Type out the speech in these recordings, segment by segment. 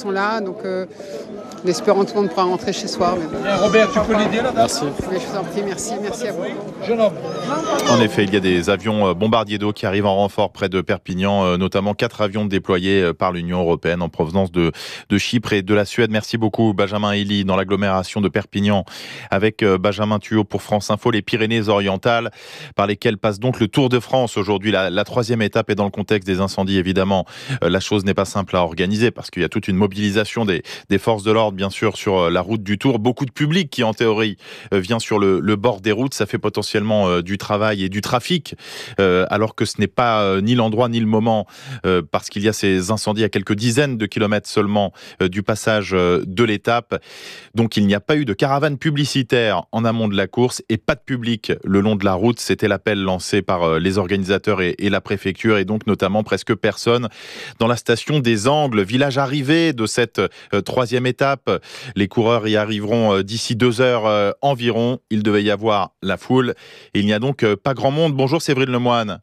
sont là, donc en espérant tout le monde pourra rentrer chez soi. Mais bon. Robert, tu peux l'aider là? Merci. Mais je vous en prie, merci à vous. Jeune homme. En effet, il y a des avions bombardiers d'eau qui arrivent en renfort près de Perpignan, notamment 4 avions déployés par l'Union européenne en provenance de Chypre et de la Suède. Merci beaucoup Benjamin Elie dans l'agglomération de Perpignan avec Benjamin Thuot pour France Info. Les Pyrénées-Orientales par lesquelles passe donc le Tour de France aujourd'hui. La troisième étape est dans le contexte des incendies évidemment. La chose n'est pas simple à organiser parce qu'il y a toute une mobilisation des forces de l'ordre bien sûr sur la route du Tour. Beaucoup de public qui en théorie vient sur le bord des routes. Ça fait potentiellement du travail et du trafic alors que ce n'est pas ni l'endroit ni le moment parce qu'il y a ces incendies à quelques dizaines de kilomètres seulement du passage de l'étape. Donc il n'y a pas eu de caravane publicitaire en amont de la course et pas de public le long de la route. C'était l'appel lancé par les organisateurs et la préfecture et donc notamment presque personne dans la station des Angles, village arrivé de cette troisième étape. Les coureurs y arriveront d'ici 2 heures environ. Il devait y avoir la foule. Et il n'y a donc pas grand monde. Bonjour Séverine Lemoine.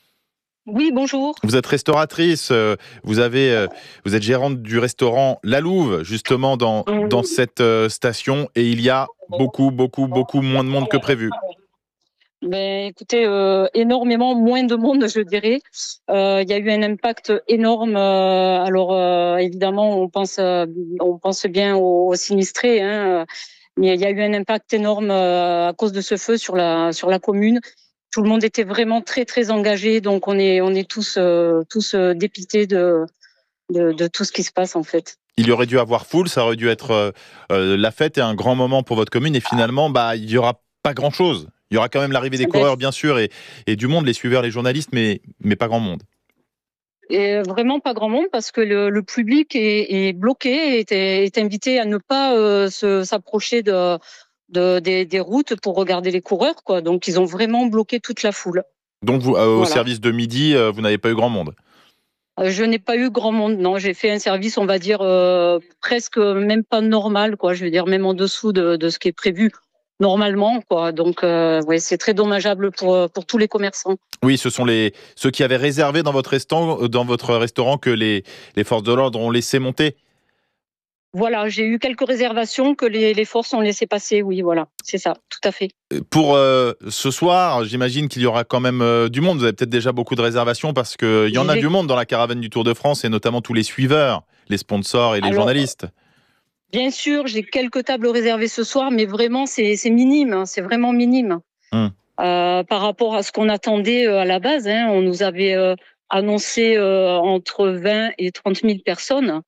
Oui, bonjour. Vous êtes restauratrice, vous êtes gérante du restaurant La Louve, justement dans cette station, et il y a beaucoup moins de monde que prévu. Ben, écoutez, énormément moins de monde, je dirais. Il y a eu un impact énorme. Évidemment, on pense bien aux sinistrés, hein, mais il y a eu un impact énorme à cause de ce feu sur la commune. Tout le monde était vraiment très très engagé, donc on est tous dépités de tout ce qui se passe en fait. Il y aurait dû avoir foule, ça aurait dû être la fête et un grand moment pour votre commune, et finalement, il n'y aura pas grand-chose. Il y aura quand même l'arrivée des coureurs, bien sûr, et du monde, les suiveurs, les journalistes, mais pas grand monde. Et vraiment pas grand monde parce que le public est bloqué, est invité à ne pas s'approcher des routes pour regarder les coureurs, quoi. Donc ils ont vraiment bloqué toute la foule. Donc vous, au service de midi, vous n'avez pas eu grand monde? Je n'ai pas eu grand monde, non. J'ai fait un service, on va dire, presque même pas normal, quoi. Je veux dire, même en dessous de ce qui est prévu normalement, quoi. Donc, c'est très dommageable pour tous les commerçants. Oui, ce sont ceux qui avaient réservé dans votre restaurant que les forces de l'ordre ont laissé monter. Voilà, j'ai eu quelques réservations que les forces ont laissé passer, oui, voilà, c'est ça, tout à fait. Pour ce soir, j'imagine qu'il y aura quand même du monde. Vous avez peut-être déjà beaucoup de réservations parce qu'il y en a du monde dans la caravane du Tour de France et notamment tous les suiveurs, les sponsors et les journalistes. Bien sûr, j'ai quelques tables réservées ce soir, mais vraiment, c'est minime, hein, c'est vraiment minime. Par rapport à ce qu'on attendait à la base, hein, on nous avait annoncé entre 20 et 30 000 personnes.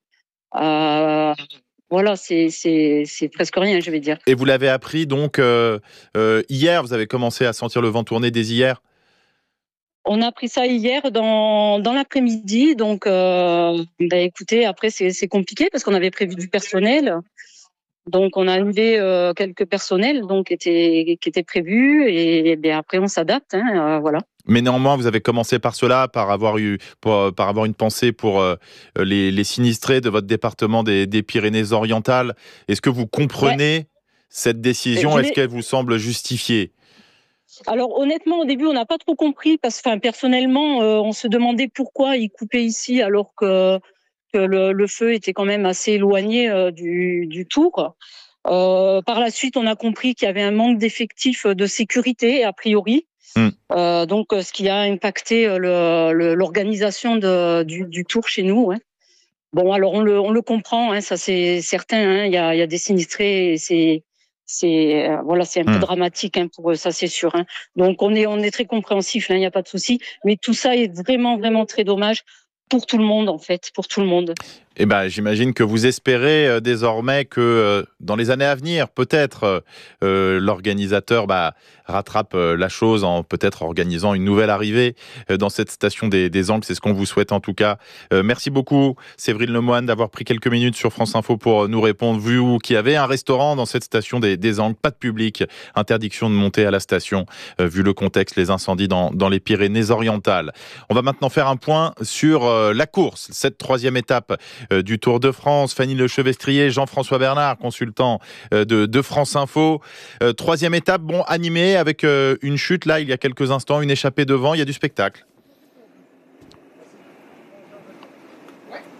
Voilà, c'est presque rien, je vais dire. Et vous l'avez appris donc hier, vous avez commencé à sentir le vent tourner dès hier? On a appris ça hier dans l'après-midi, donc écoutez, après c'est compliqué parce qu'on avait prévu du personnel, donc on a annulé quelques personnels donc qui étaient prévus et bien après on s'adapte, hein, voilà. Mais néanmoins, vous avez commencé par cela, par avoir une pensée pour les sinistrés de votre département des Pyrénées-Orientales. Est-ce que vous comprenez cette décision? Est-ce qu'elle vous semble justifiée? Alors honnêtement, au début, on n'a pas trop compris parce que personnellement, on se demandait pourquoi ils coupaient ici alors que le feu était quand même assez éloigné du Tour. Par la suite, on a compris qu'il y avait un manque d'effectifs de sécurité a priori. Donc, ce qui a impacté l'organisation du Tour chez nous. Hein. Bon, alors on le comprend, hein, ça c'est certain. Hein, il y a des sinistrés, et c'est un peu dramatique, hein, pour eux, ça c'est sûr. Hein. Donc on est très compréhensif, il n'y a pas de souci. Mais tout ça est vraiment vraiment très dommage pour tout le monde en fait, pour tout le monde. Eh ben, j'imagine que vous espérez désormais que dans les années à venir, peut-être l'organisateur rattrape la chose en peut-être organisant une nouvelle arrivée dans cette station des Angles. C'est ce qu'on vous souhaite en tout cas. Merci beaucoup Séverine Lemoine d'avoir pris quelques minutes sur France Info pour nous répondre. Vous qui avez un restaurant dans cette station des Angles, pas de public, interdiction de monter à la station vu le contexte, les incendies dans les Pyrénées-Orientales. On va maintenant faire un point sur la course, cette troisième étape du Tour de France. Fanny Lechevestrier, Jean-François Bernard, consultant de France Info. Troisième étape, animée avec une chute là il y a quelques instants, une échappée devant, il y a du spectacle.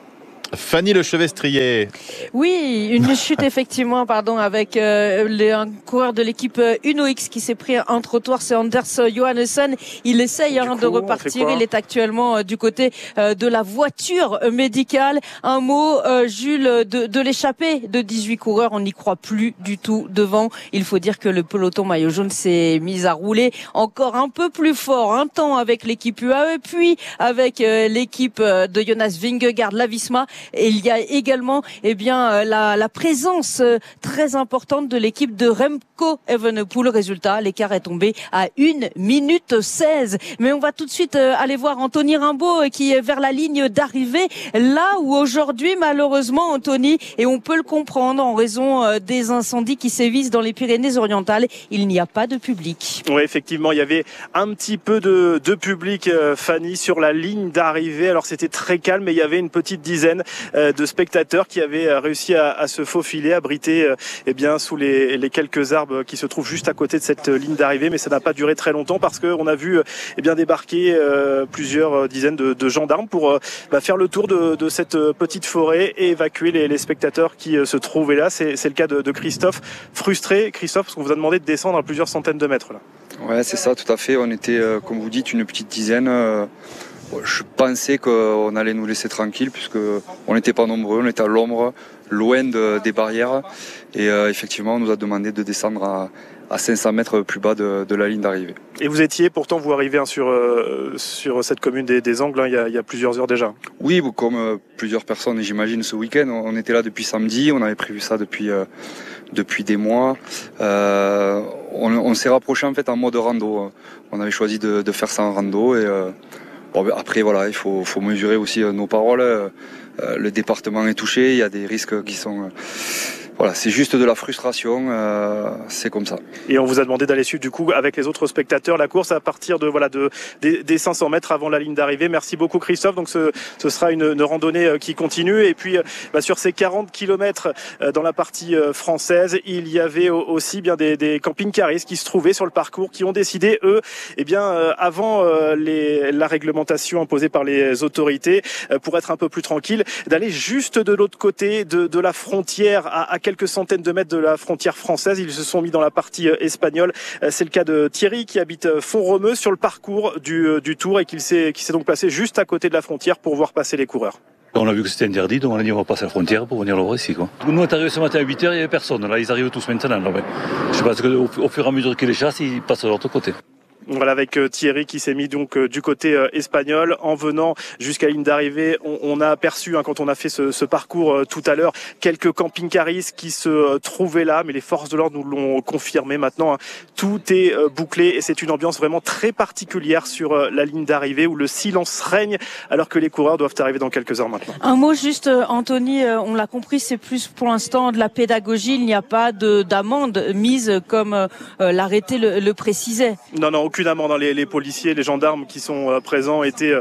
Fanny Lechevestrier. Oui, une chute effectivement, avec un coureur de l'équipe Uno X qui s'est pris un trottoir, c'est Anders Johannesson. Il essaye de repartir, il est actuellement du côté de la voiture médicale. Un mot, Jules, de l'échappée de 18 coureurs, on n'y croit plus du tout devant. Il faut dire que le peloton maillot jaune s'est mis à rouler encore un peu plus fort, un temps avec l'équipe UAE, puis avec l'équipe de Jonas Vingegaard, la Visma. Et il y a également la présence très importante de l'équipe de Remco Evenepoel. Résultat, l'écart est tombé à 1 minute 16. Mais on va tout de suite aller voir Anthony Rimbaud qui est vers la ligne d'arrivée. Là où aujourd'hui, malheureusement, Anthony, et on peut le comprendre en raison des incendies qui sévissent dans les Pyrénées-Orientales, il n'y a pas de public. Oui, effectivement, il y avait un petit peu de public, Fanny, sur la ligne d'arrivée. Alors c'était très calme, mais il y avait une petite dizaine de spectateurs qui avaient réussi à se faufiler, abrités sous les quelques arbres qui se trouvent juste à côté de cette ligne d'arrivée. Mais ça n'a pas duré très longtemps parce qu'on a vu débarquer plusieurs dizaines de gendarmes pour faire le tour de cette petite forêt et évacuer les spectateurs qui se trouvaient là. C'est le cas de Christophe. Frustré, Christophe, parce qu'on vous a demandé de descendre à plusieurs centaines de mètres là. Ouais, c'est ça, tout à fait. On était, comme vous dites, une petite dizaine. Je pensais qu'on allait nous laisser tranquilles puisque on n'était pas nombreux, on était à l'ombre, loin des barrières. Et effectivement, on nous a demandé de descendre à 500 mètres plus bas de la ligne d'arrivée. Et vous étiez, pourtant vous arrivez sur cette commune des Angles il y a plusieurs heures déjà. Oui, comme plusieurs personnes, j'imagine, ce week-end. On était là depuis samedi, on avait prévu ça depuis des mois. On s'est rapproché en fait en mode rando. On avait choisi de faire ça en rando et après voilà, il faut mesurer aussi nos paroles. Le département est touché, il y a des risques qui sont voilà, c'est juste de la frustration, c'est comme ça. Et on vous a demandé d'aller suivre du coup avec les autres spectateurs la course à partir des 500 mètres avant la ligne d'arrivée. Merci beaucoup Christophe. Donc ce sera une randonnée qui continue. Et puis sur ces 40 km dans la partie française, il y avait aussi des camping-caristes qui se trouvaient sur le parcours, qui ont décidé eux, avant la réglementation imposée par les autorités, pour être un peu plus tranquille, d'aller juste de l'autre côté de la frontière à quelques centaines de mètres de la frontière française. Ils se sont mis dans la partie espagnole. C'est le cas de Thierry qui habite Font-Romeu sur le parcours du Tour et qui s'est donc placé juste à côté de la frontière pour voir passer les coureurs. On a vu que c'était interdit, donc on a dit on va passer la frontière pour venir le voir ici. Nous on est arrivés ce matin à 8h, il n'y avait personne. Là ils arrivent tous maintenant. Là, ouais. Je pense qu'au fur et à mesure qu'ils les chassent, ils passent de l'autre côté. Voilà, avec Thierry qui s'est mis donc du côté espagnol. En venant jusqu'à la ligne d'arrivée, on a aperçu, quand on a fait ce parcours tout à l'heure, quelques camping-caristes qui se trouvaient là, mais les forces de l'ordre nous l'ont confirmé maintenant. Tout est bouclé et c'est une ambiance vraiment très particulière sur la ligne d'arrivée où le silence règne alors que les coureurs doivent arriver dans quelques heures maintenant. Un mot juste, Anthony, on l'a compris, c'est plus pour l'instant de la pédagogie. Il n'y a pas d'amende mise comme l'arrêté le précisait. Non, aucune amende. Les policiers, les gendarmes qui sont présents étaient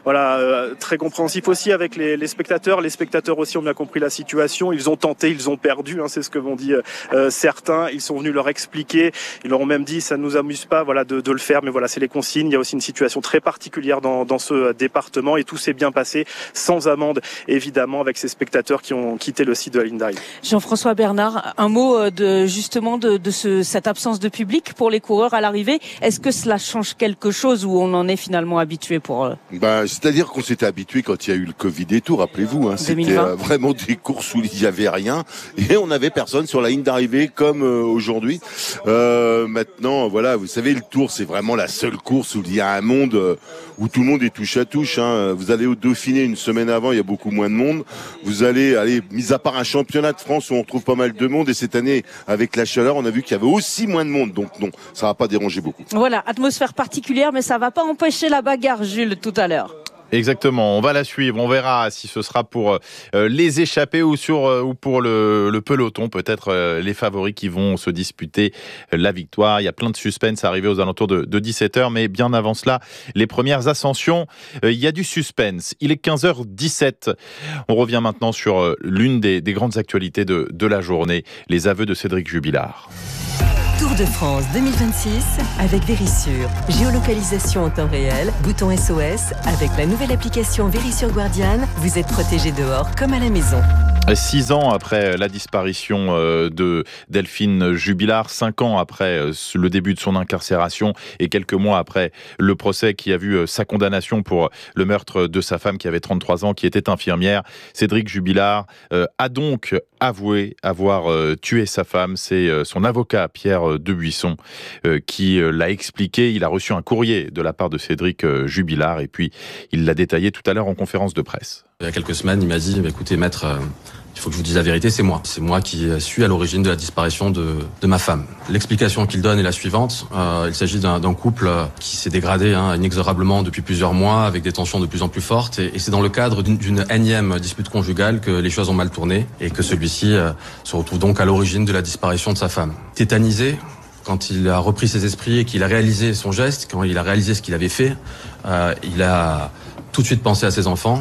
très compréhensifs aussi avec les spectateurs. Les spectateurs aussi ont bien compris la situation. Ils ont tenté, ils ont perdu, c'est ce que vont dire certains. Ils sont venus leur expliquer. Ils leur ont même dit ça ne nous amuse pas de le faire, mais voilà, c'est les consignes. Il y a aussi une situation très particulière dans ce département et tout s'est bien passé sans amende, évidemment, avec ces spectateurs qui ont quitté le site de la ligne d'arrivée. Jean-François Bernard, un mot de cette absence de public pour les coureurs à l'arrivée. Est-ce que cela change quelque chose ou on en est finalement habitué pour eux? C'est-à-dire qu'on s'était habitué quand il y a eu le Covid et tout, rappelez-vous. C'était vraiment des courses où il n'y avait rien et on n'avait personne sur la ligne d'arrivée comme aujourd'hui. Maintenant, voilà, vous savez, le Tour, c'est vraiment la seule course où il y a un monde où tout le monde est touche à touche. Vous allez au Dauphiné une semaine avant, il y a beaucoup moins de monde. Vous allez, mis à part un championnat de France où on retrouve pas mal de monde, et cette année, avec la chaleur, on a vu qu'il y avait aussi moins de monde. Donc non, ça va pas déranger beaucoup. Voilà, atmosphère particulière, mais ça va pas empêcher la bagarre, Jules, tout à l'heure. Exactement, on va la suivre, on verra si ce sera pour les échappés ou pour le peloton, peut-être les favoris qui vont se disputer la victoire. Il y a plein de suspense arrivé aux alentours de 17h, mais bien avant cela, les premières ascensions, il y a du suspense. Il est 15h17. On revient maintenant sur l'une des grandes actualités de la journée, les aveux de Cédric Jubilard. Tour de France 2026 avec Verisure. Géolocalisation en temps réel, bouton SOS. Avec la nouvelle application Verisure Guardian, vous êtes protégé dehors comme à la maison. 6 ans après la disparition de Delphine Jubilard, 5 ans après le début de son incarcération et quelques mois après le procès qui a vu sa condamnation pour le meurtre de sa femme qui avait 33 ans, qui était infirmière, Cédric Jubilard a donc avoué avoir tué sa femme. C'est son avocat Pierre Debuisson qui l'a expliqué. Il a reçu un courrier de la part de Cédric Jubilard et puis il l'a détaillé tout à l'heure en conférence de presse. Il y a quelques semaines, il m'a dit écoutez maître, il faut que je vous dise la vérité, c'est moi qui suis à l'origine de la disparition de ma femme. L'explication qu'il donne est la suivante. Il s'agit d'un couple qui s'est dégradé inexorablement depuis plusieurs mois avec des tensions de plus en plus fortes et c'est dans le cadre d'une énième dispute conjugale que les choses ont mal tourné et que celui-ci se retrouve donc à l'origine de la disparition de sa femme. Tétanisé, quand il a repris ses esprits et qu'il a réalisé son geste, quand il a réalisé ce qu'il avait fait, il a tout de suite pensé à ses enfants.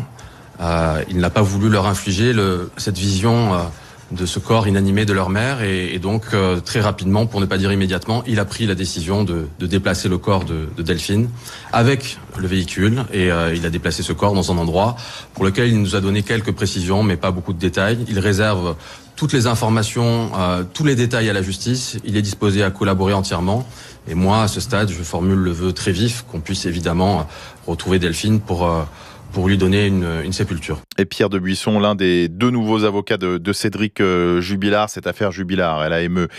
Il n'a pas voulu leur infliger cette vision de ce corps inanimé de leur mère et donc très rapidement, pour ne pas dire immédiatement, il a pris la décision de déplacer le corps de Delphine avec le véhicule et il a déplacé ce corps dans un endroit pour lequel il nous a donné quelques précisions mais pas beaucoup de détails. Il réserve toutes les informations, tous les détails à la justice. Il est disposé à collaborer entièrement. Et moi, à ce stade, je formule le vœu très vif qu'on puisse évidemment retrouver Delphine pour lui donner une sépulture. Et Pierre Debuisson, l'un des 2 nouveaux avocats de Cédric Jubilard, cette affaire Jubilard, elle a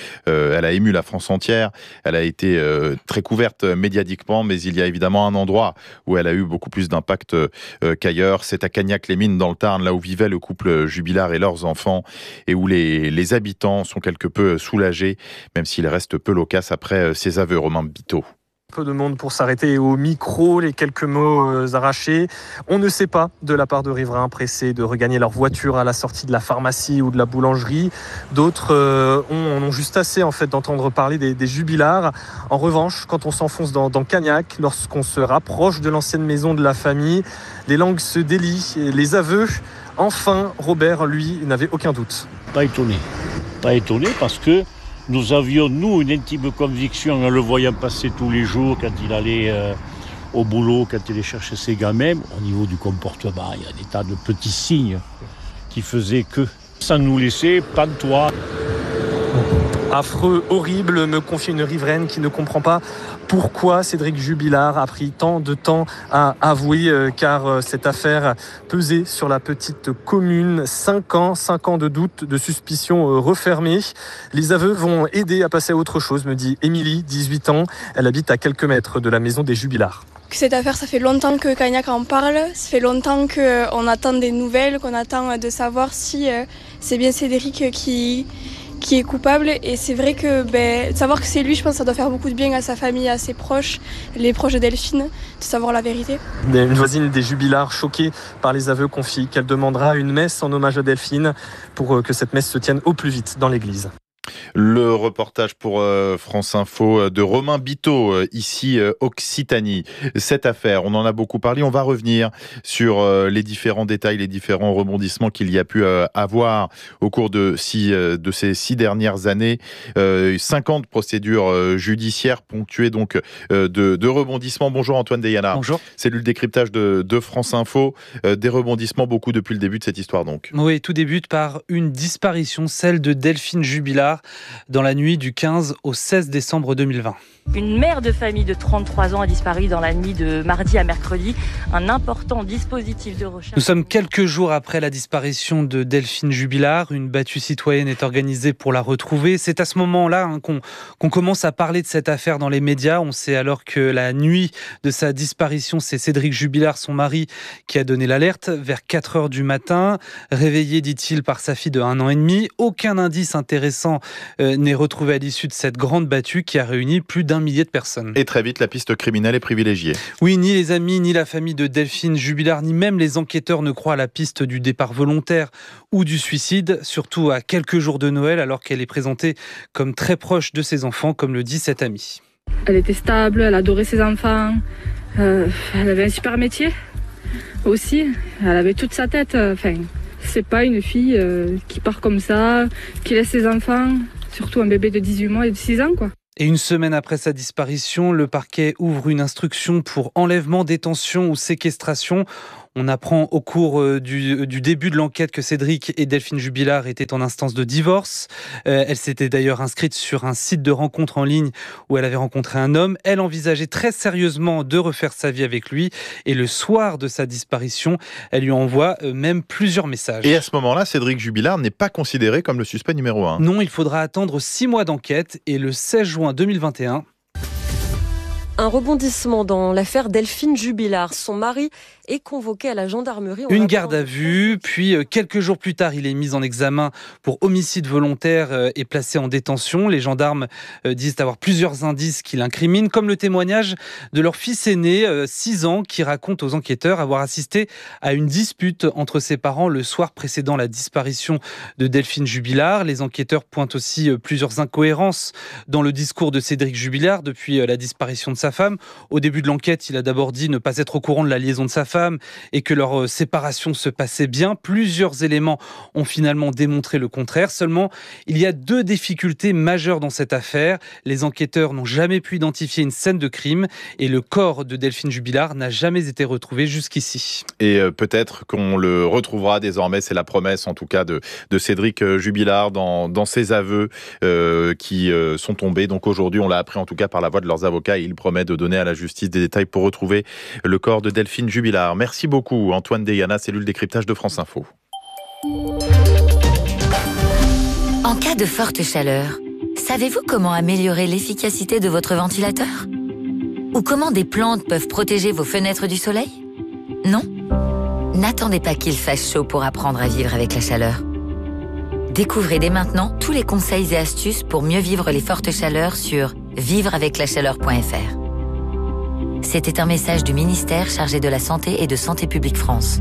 ému la France entière, elle a été très couverte médiatiquement, mais il y a évidemment un endroit où elle a eu beaucoup plus d'impact qu'ailleurs, c'est à Cagnac-les-Mines dans le Tarn, là où vivait le couple Jubilard et leurs enfants, et où les habitants sont quelque peu soulagés, même s'il reste peu loquace après ces aveux. Romain Biteau. Peu de monde pour s'arrêter au micro, les quelques mots arrachés. On ne sait pas de la part de riverains pressés de regagner leur voiture à la sortie de la pharmacie ou de la boulangerie. D'autres en ont juste assez en fait d'entendre parler des Jubilards. En revanche, quand on s'enfonce dans Cagnac, lorsqu'on se rapproche de l'ancienne maison de la famille, les langues se délient, les aveux. Enfin, Robert, lui, n'avait aucun doute. Pas étonné parce que nous avions, nous, une intime conviction en le voyant passer tous les jours quand il allait au boulot, quand il allait chercher ses gamins. Au niveau du comportement, il y a des tas de petits signes qui faisaient que, sans nous laisser pantois. Affreux, horrible, me confie une riveraine qui ne comprend pas pourquoi Cédric Jubilard a pris tant de temps à avouer, car cette affaire pesait sur la petite commune. 5 ans de doute, de suspicion refermée. Les aveux vont aider à passer à autre chose, me dit Émilie, 18 ans. Elle habite à quelques mètres de la maison des Jubilards. Cette affaire, ça fait longtemps que Cagnac en parle, ça fait longtemps qu'on attend des nouvelles, qu'on attend de savoir si c'est bien Cédric qui est coupable, et c'est vrai que savoir que c'est lui, je pense que ça doit faire beaucoup de bien à sa famille, à ses proches, les proches de Delphine, de savoir la vérité. Une voisine des Jubilards, choquée par les aveux, confie qu'elle demandera une messe en hommage à Delphine pour que cette messe se tienne au plus vite dans l'église. Le reportage pour France Info de Romain Biteau, ici Occitanie. Cette affaire, on en a beaucoup parlé, on va revenir sur les différents détails, les différents rebondissements qu'il y a pu avoir au cours de ces 6 dernières années. 50 procédures judiciaires ponctuées donc de rebondissements. Bonjour Antoine Deyana. Bonjour. Cellule décryptage de France Info. Des rebondissements, beaucoup depuis le début de cette histoire donc. Oui, tout débute par une disparition, celle de Delphine Jubilard, dans la nuit du 15 au 16 décembre 2020. Une mère de famille de 33 ans a disparu dans la nuit de mardi à mercredi. Un important dispositif de recherche. Nous sommes quelques jours après la disparition de Delphine Jubilard. Une battue citoyenne est organisée pour la retrouver. C'est à ce moment-là qu'on commence à parler de cette affaire dans les médias. On sait alors que la nuit de sa disparition, c'est Cédric Jubilard, son mari, qui a donné l'alerte vers 4h du matin. Réveillé, dit-il, par sa fille de 1 an et demi. Aucun indice intéressant n'est retrouvé à l'issue de cette grande battue qui a réuni plus d'1 millier de personnes. Et très vite, la piste criminelle est privilégiée. Oui, ni les amis, ni la famille de Delphine Jubilard, ni même les enquêteurs ne croient à la piste du départ volontaire ou du suicide, surtout à quelques jours de Noël, alors qu'elle est présentée comme très proche de ses enfants, comme le dit cette amie. Elle était stable, elle adorait ses enfants, elle avait un super métier aussi, elle avait toute sa tête. C'est pas une fille qui part comme ça, qui laisse ses enfants, surtout un bébé de 18 mois et de 6 ans, quoi. Et une semaine après sa disparition, le parquet ouvre une instruction pour enlèvement, détention ou séquestration. On apprend au cours du début de l'enquête que Cédric et Delphine Jubilard étaient en instance de divorce. Elle s'était d'ailleurs inscrite sur un site de rencontre en ligne où elle avait rencontré un homme. Elle envisageait très sérieusement de refaire sa vie avec lui. Et le soir de sa disparition, elle lui envoie même plusieurs messages. Et à ce moment-là, Cédric Jubilard n'est pas considéré comme le suspect numéro 1. Non, il faudra attendre 6 mois d'enquête et le 16 juin 2021... Un rebondissement dans l'affaire Delphine Jubilard. Son mari est convoqué à la gendarmerie. Une garde à vue, puis quelques jours plus tard, il est mis en examen pour homicide volontaire et placé en détention. Les gendarmes disent avoir plusieurs indices qui l'incriminent, comme le témoignage de leur fils aîné, 6 ans, qui raconte aux enquêteurs avoir assisté à une dispute entre ses parents le soir précédant la disparition de Delphine Jubilard. Les enquêteurs pointent aussi plusieurs incohérences dans le discours de Cédric Jubilard depuis la disparition de sa femme. Au début de l'enquête, il a d'abord dit ne pas être au courant de la liaison de sa femme et que leur séparation se passait bien. Plusieurs éléments ont finalement démontré le contraire. Seulement, il y a 2 difficultés majeures dans cette affaire. Les enquêteurs n'ont jamais pu identifier une scène de crime et le corps de Delphine Jubilard n'a jamais été retrouvé jusqu'ici. Et peut-être qu'on le retrouvera désormais, c'est la promesse en tout cas de Cédric Jubilard dans ses aveux qui sont tombés. Donc aujourd'hui, on l'a appris en tout cas par la voix de leurs avocats et il promet de donner à la justice des détails pour retrouver le corps de Delphine Jubilard. Merci beaucoup Antoine Deyana, cellule décryptage de France Info. En cas de forte chaleur, savez-vous comment améliorer l'efficacité de votre ventilateur ? Ou comment des plantes peuvent protéger vos fenêtres du soleil ? Non ? N'attendez pas qu'il fasse chaud pour apprendre à vivre avec la chaleur. Découvrez dès maintenant tous les conseils et astuces pour mieux vivre les fortes chaleurs sur vivreaveclachaleur.fr. C'était un message du ministère chargé de la Santé et de Santé publique France.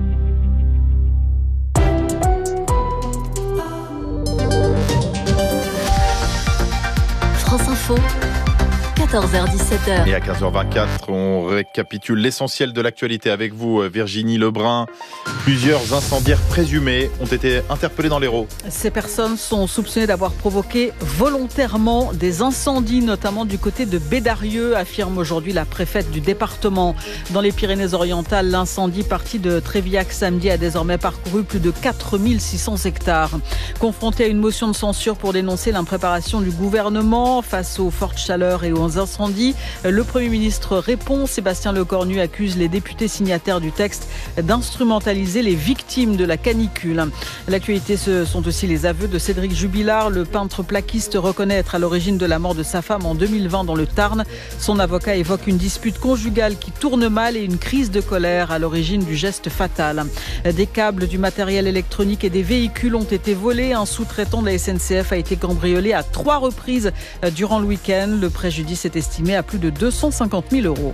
France Info, 14h-17h. Et à 15h24, on récapitule l'essentiel de l'actualité avec vous, Virginie Lebrun. Plusieurs incendiaires présumés ont été interpellés dans l'Hérault. Ces personnes sont soupçonnées d'avoir provoqué volontairement des incendies, notamment du côté de Bédarieux, affirme aujourd'hui la préfète du département. Dans les Pyrénées-Orientales, l'incendie parti de Trévillac samedi a désormais parcouru plus de 4600 hectares. Confronté à une motion de censure pour dénoncer l'impréparation du gouvernement face aux fortes chaleurs et aux incendies, le Premier ministre répond. Sébastien Lecornu accuse les députés signataires du texte d'instrumentaliser les victimes de la canicule. L'actualité, ce sont aussi les aveux de Cédric Jubilard. Le peintre plaquiste reconnaît être à l'origine de la mort de sa femme en 2020 dans le Tarn. Son avocat évoque une dispute conjugale qui tourne mal et une crise de colère à l'origine du geste fatal. Des câbles, du matériel électronique et des véhicules ont été volés. Un sous-traitant de la SNCF a été cambriolé à 3 reprises durant le week-end. Le préjudice est estimé à plus de 250 000 €.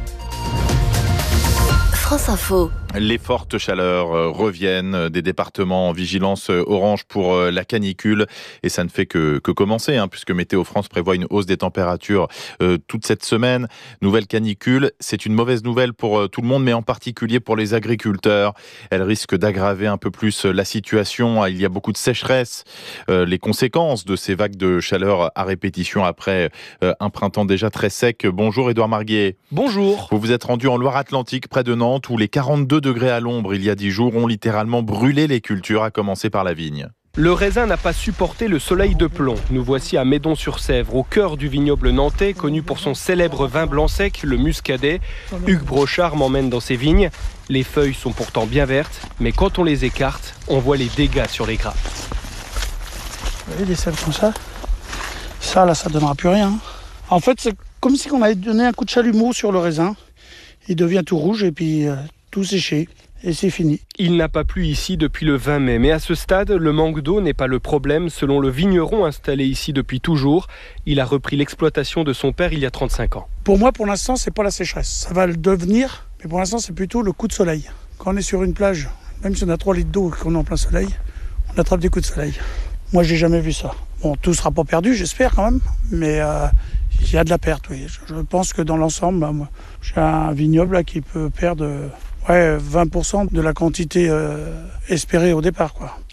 France Info. Les fortes chaleurs reviennent, des départements en vigilance orange pour la canicule et ça ne fait que commencer puisque Météo France prévoit une hausse des températures toute cette semaine. Nouvelle canicule, c'est une mauvaise nouvelle pour tout le monde mais en particulier pour les agriculteurs. Elle risque d'aggraver un peu plus la situation. Il y a beaucoup de sécheresse. Les conséquences de ces vagues de chaleur à répétition après un printemps déjà très sec. Bonjour Édouard Marguier. Bonjour. Vous vous êtes rendu en Loire-Atlantique près de Nantes où les 42 degrés à l'ombre il y a 10 jours ont littéralement brûlé les cultures, à commencer par la vigne. Le raisin n'a pas supporté le soleil de plomb. Nous voici à Médon-sur-Sèvre, au cœur du vignoble nantais, connu pour son célèbre vin blanc sec, le muscadet. Hugues Brochard m'emmène dans ses vignes. Les feuilles sont pourtant bien vertes, mais quand on les écarte, on voit les dégâts sur les grappes. Vous voyez des selles comme ça ? Ça, là, ça ne donnera plus rien. En fait, c'est comme si on avait donné un coup de chalumeau sur le raisin. Il devient tout rouge et puis tout séché. Et c'est fini. Il n'a pas plu ici depuis le 20 mai, mais à ce stade, le manque d'eau n'est pas le problème, selon le vigneron installé ici depuis toujours. Il a repris l'exploitation de son père il y a 35 ans. Pour moi, pour l'instant, c'est pas la sécheresse. Ça va le devenir, mais pour l'instant, c'est plutôt le coup de soleil. Quand on est sur une plage, même si on a 3 litres d'eau et qu'on est en plein soleil, on attrape des coups de soleil. Moi, j'ai jamais vu ça. Bon, tout sera pas perdu, j'espère quand même, mais il y a de la perte, oui. Je pense que dans l'ensemble, moi, j'ai un vignoble là, qui peut perdre 20% de la quantité espérée au départ, quoi.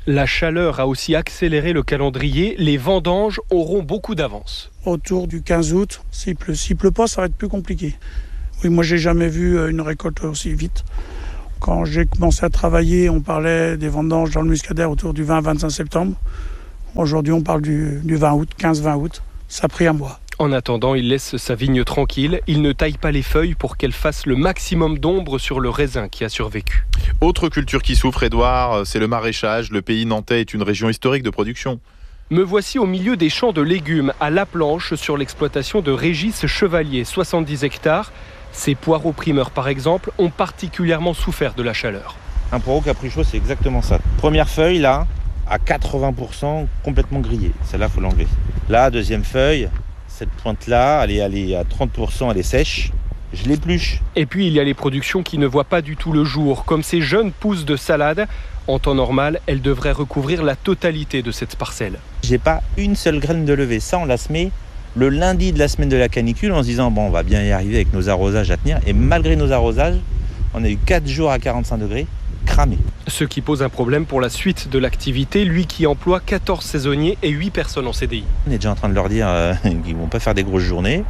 La chaleur a aussi accéléré le calendrier. Les vendanges auront beaucoup d'avance. Autour du 15 août, s'il pleut pas, ça va être plus compliqué. Oui, moi j'ai jamais vu une récolte aussi vite. Quand j'ai commencé à travailler, on parlait des vendanges dans le muscadère autour du 20-25 septembre. Aujourd'hui, on parle du 20 août, 15-20 août. Ça a pris un mois. En attendant, il laisse sa vigne tranquille. Il ne taille pas les feuilles pour qu'elles fassent le maximum d'ombre sur le raisin qui a survécu. Autre culture qui souffre, Édouard, c'est le maraîchage. Le pays nantais est une région historique de production. Me voici au milieu des champs de légumes, à La Planche, sur l'exploitation de Régis Chevalier, 70 hectares. Ces poireaux primeurs, par exemple, ont particulièrement souffert de la chaleur. Un poireau caprichot, c'est exactement ça. Première feuille, là, à 80% complètement grillée. Celle-là, il faut l'enlever. Là, deuxième feuille, cette pointe-là, elle est à 30%, elle est sèche. Je l'épluche. Et puis, il y a les productions qui ne voient pas du tout le jour, comme ces jeunes pousses de salade. En temps normal, elles devraient recouvrir la totalité de cette parcelle. J'ai pas une seule graine de levée. Ça, on l'a semé le lundi de la semaine de la canicule en se disant bon, on va bien y arriver avec nos arrosages à tenir. Et malgré nos arrosages, on a eu 4 jours à 45 degrés, cramés. Ce qui pose un problème pour la suite de l'activité, lui qui emploie 14 saisonniers et 8 personnes en CDI. On est déjà en train de leur dire qu'ils ne vont pas faire des grosses journées.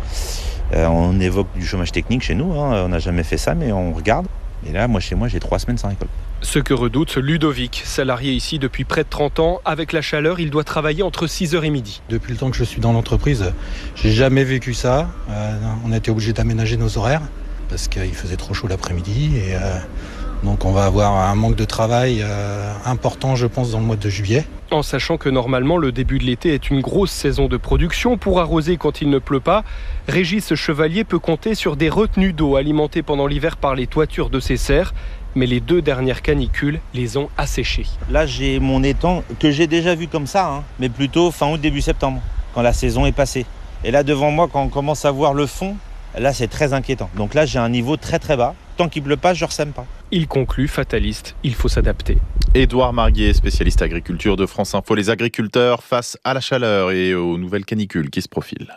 On évoque du chômage technique chez nous, hein. On n'a jamais fait ça, mais on regarde. Et là, moi, chez moi, j'ai 3 semaines sans récolte. Ce que redoute Ludovic, salarié ici depuis près de 30 ans. Avec la chaleur, il doit travailler entre 6h et midi. Depuis le temps que je suis dans l'entreprise, j'ai jamais vécu ça. On a été obligé d'aménager nos horaires parce qu'il faisait trop chaud l'après-midi. Et donc on va avoir un manque de travail important, je pense, dans le mois de juillet. En sachant que normalement, le début de l'été est une grosse saison de production. Pour arroser quand il ne pleut pas, Régis Chevalier peut compter sur des retenues d'eau alimentées pendant l'hiver par les toitures de ses serres. Mais les 2 dernières canicules les ont asséchées. Là, j'ai mon étang que j'ai déjà vu comme ça, hein, mais plutôt fin août, début septembre, quand la saison est passée. Et là, devant moi, quand on commence à voir le fond, là, c'est très inquiétant. Donc là, j'ai un niveau très très bas. Tant qu'il ne pleut pas, je ne ressème pas. Il conclut, fataliste, il faut s'adapter. Édouard Marguet, spécialiste agriculture de France Info. Les agriculteurs face à la chaleur et aux nouvelles canicules qui se profilent.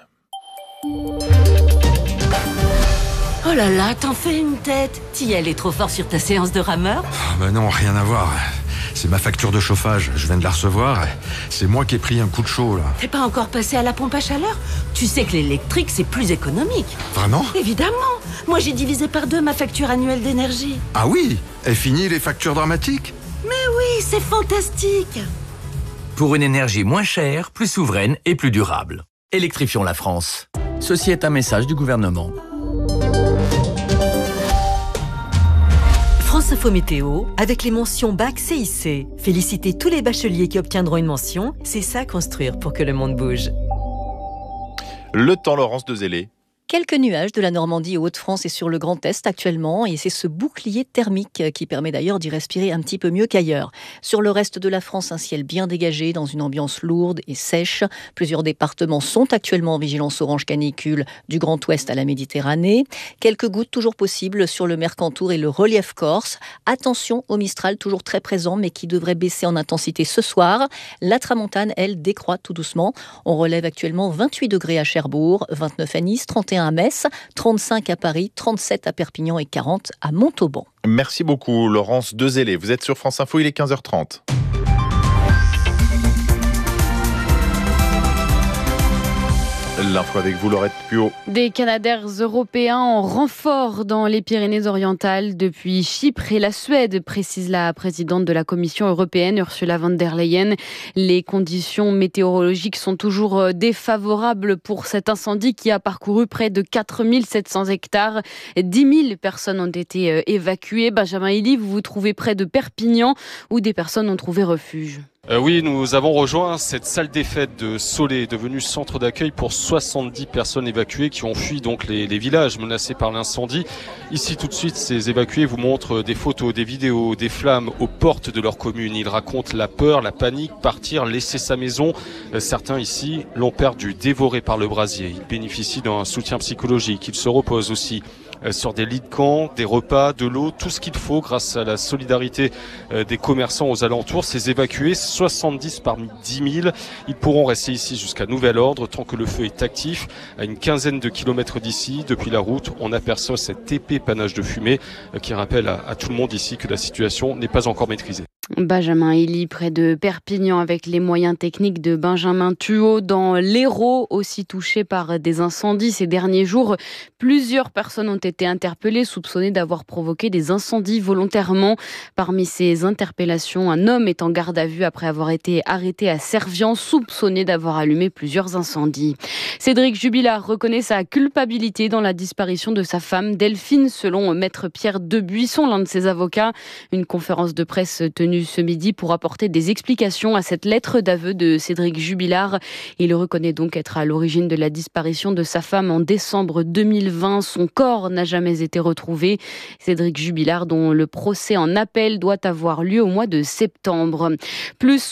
Oh là là, t'en fais une tête. T'y allais trop fort sur ta séance de rameur? Ben non, rien à voir. C'est ma facture de chauffage, je viens de la recevoir. C'est moi qui ai pris un coup de chaud, là. T'es pas encore passé à la pompe à chaleur? Tu sais que l'électrique, c'est plus économique. Vraiment? Évidemment. Moi, j'ai divisé par 2 ma facture annuelle d'énergie. Ah oui? Et fini les factures dramatiques? Mais oui, c'est fantastique. Pour une énergie moins chère, plus souveraine et plus durable. Électrifions la France. Ceci est un message du gouvernement. France Info Météo, avec les mentions BAC CIC. Félicitez tous les bacheliers qui obtiendront une mention. C'est ça construire pour que le monde bouge. Le temps, Laurence de Zélé. Quelques nuages de la Normandie aux Hauts-de-France et sur le Grand Est actuellement, et c'est ce bouclier thermique qui permet d'ailleurs d'y respirer un petit peu mieux qu'ailleurs. Sur le reste de la France, un ciel bien dégagé dans une ambiance lourde et sèche. Plusieurs départements sont actuellement en vigilance orange canicule du Grand Ouest à la Méditerranée. Quelques gouttes toujours possibles sur le Mercantour et le relief corse. Attention au Mistral toujours très présent mais qui devrait baisser en intensité ce soir. La tramontane, elle, décroît tout doucement. On relève actuellement 28 degrés à Cherbourg, 29 à Nice, 31 à Metz, 35 à Paris, 37 à Perpignan et 40 à Montauban. Merci beaucoup Laurence de Zélé. Vous êtes sur France Info, il est 15h30. L'info avec vous, Laurette Puot. Des Canadair européens en renfort dans les Pyrénées-Orientales depuis Chypre et la Suède, précise la présidente de la Commission européenne, Ursula von der Leyen. Les conditions météorologiques sont toujours défavorables pour cet incendie qui a parcouru près de 4700 hectares. 10 000 personnes ont été évacuées. Benjamin Elie, vous vous trouvez près de Perpignan où des personnes ont trouvé refuge. Oui, nous avons rejoint cette salle des fêtes de Solé, devenue centre d'accueil pour 70 personnes évacuées qui ont fui donc les villages menacés par l'incendie. Ici, tout de suite, ces évacués vous montrent des photos, des vidéos, des flammes aux portes de leur commune. Ils racontent la peur, la panique, partir, laisser sa maison. Certains ici l'ont perdu, dévoré par le brasier. Ils bénéficient d'un soutien psychologique. Ils se reposent aussi sur des lits de camp, des repas, de l'eau, tout ce qu'il faut grâce à la solidarité des commerçants aux alentours. Ces évacués, 70 parmi 10 000, ils pourront rester ici jusqu'à nouvel ordre tant que le feu est actif. À une quinzaine de kilomètres d'ici, depuis la route, on aperçoit cet épais panache de fumée qui rappelle à tout le monde ici que la situation n'est pas encore maîtrisée. Benjamin Elie, près de Perpignan, avec les moyens techniques de Benjamin Thuot. Dans l'Hérault, aussi touché par des incendies ces derniers jours, plusieurs personnes ont été interpellées, soupçonnées d'avoir provoqué des incendies volontairement. Parmi ces interpellations, un homme est en garde à vue après avoir été arrêté à Servian, soupçonné d'avoir allumé plusieurs incendies. Cédric Jubilard reconnaît sa culpabilité dans la disparition de sa femme Delphine, selon maître Pierre Debuisson, l'un de ses avocats. Une conférence de presse tenue ce midi pour apporter des explications à cette lettre d'aveu de Cédric Jubilard. Il reconnaît donc être à l'origine de la disparition de sa femme en décembre 2020. Son corps n'a jamais été retrouvé. Cédric Jubilard, dont le procès en appel doit avoir lieu au mois de septembre. Plus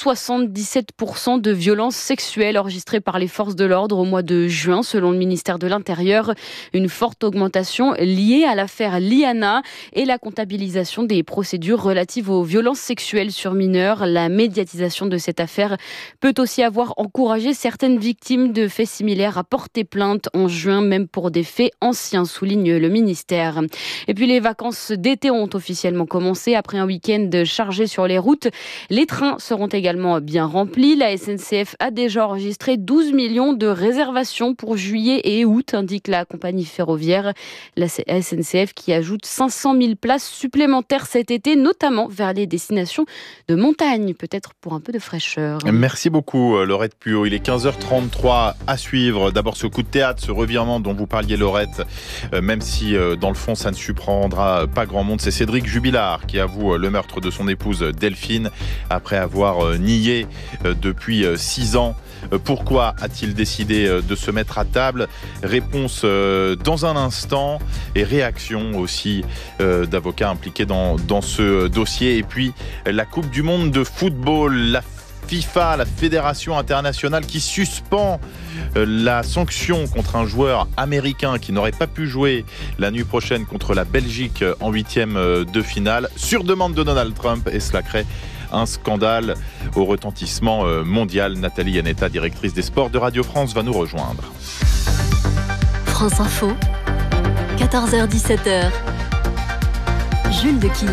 77% de violences sexuelles enregistrées par les forces de l'ordre au mois de juin, selon le ministère de l'Intérieur. Une forte augmentation liée à l'affaire Liana et la comptabilisation des procédures relatives aux violences sexuelles sur mineurs. La médiatisation de cette affaire peut aussi avoir encouragé certaines victimes de faits similaires à porter plainte en juin, même pour des faits anciens, souligne le ministère. Et puis les vacances d'été ont officiellement commencé. Après un week-end chargé sur les routes, les trains seront également bien remplis. La SNCF a déjà enregistré 12 millions de réservations pour juillet et août, indique la compagnie ferroviaire. La SNCF qui ajoute 500 000 places supplémentaires cet été, notamment vers les destinations de montagne, peut-être pour un peu de fraîcheur. Merci beaucoup Laurette Puot. Il est 15h33 à suivre. D'abord ce coup de théâtre, ce revirement dont vous parliez Laurette, même si dans le fond ça ne surprendra pas grand monde. C'est Cédric Jubilard qui avoue le meurtre de son épouse Delphine après avoir nié depuis 6 ans. Pourquoi a-t-il décidé de se mettre à table? Réponse dans un instant et réaction aussi d'avocats impliqués dans ce dossier. Et puis la Coupe du Monde de football, la FIFA, la Fédération internationale qui suspend la sanction contre un joueur américain qui n'aurait pas pu jouer la nuit prochaine contre la Belgique en 8e de finale sur demande de Donald Trump, et cela crée un scandale au retentissement mondial. Nathalie Yanetta, directrice des sports de Radio France, va nous rejoindre. France Info, 14h-17h. Jules Dequisse.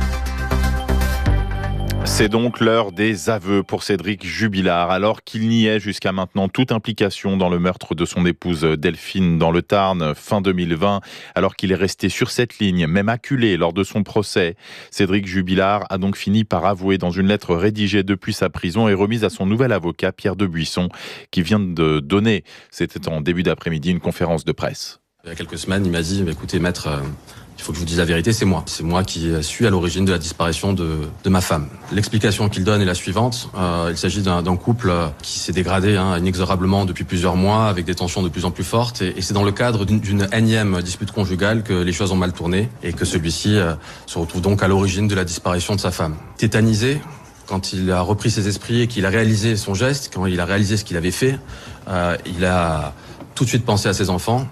C'est donc l'heure des aveux pour Cédric Jubilard, alors qu'il niait jusqu'à maintenant toute implication dans le meurtre de son épouse Delphine dans le Tarn fin 2020, alors qu'il est resté sur cette ligne, même acculé lors de son procès. Cédric Jubilard a donc fini par avouer dans une lettre rédigée depuis sa prison et remise à son nouvel avocat Pierre Debuisson, qui vient de donner, c'était en début d'après-midi, une conférence de presse. Il y a quelques semaines, il m'a dit écoutez maître, il faut que je vous dise la vérité, c'est moi. C'est moi qui suis à l'origine de la disparition de ma femme. L'explication qu'il donne est la suivante. Il s'agit d'un couple qui s'est dégradé inexorablement depuis plusieurs mois, avec des tensions de plus en plus fortes. Et c'est dans le cadre d'une énième dispute conjugale que les choses ont mal tourné et que celui-ci se retrouve donc à l'origine de la disparition de sa femme. Tétanisé, quand il a repris ses esprits et qu'il a réalisé son geste, quand il a réalisé ce qu'il avait fait, il a tout de suite pensé à ses enfants.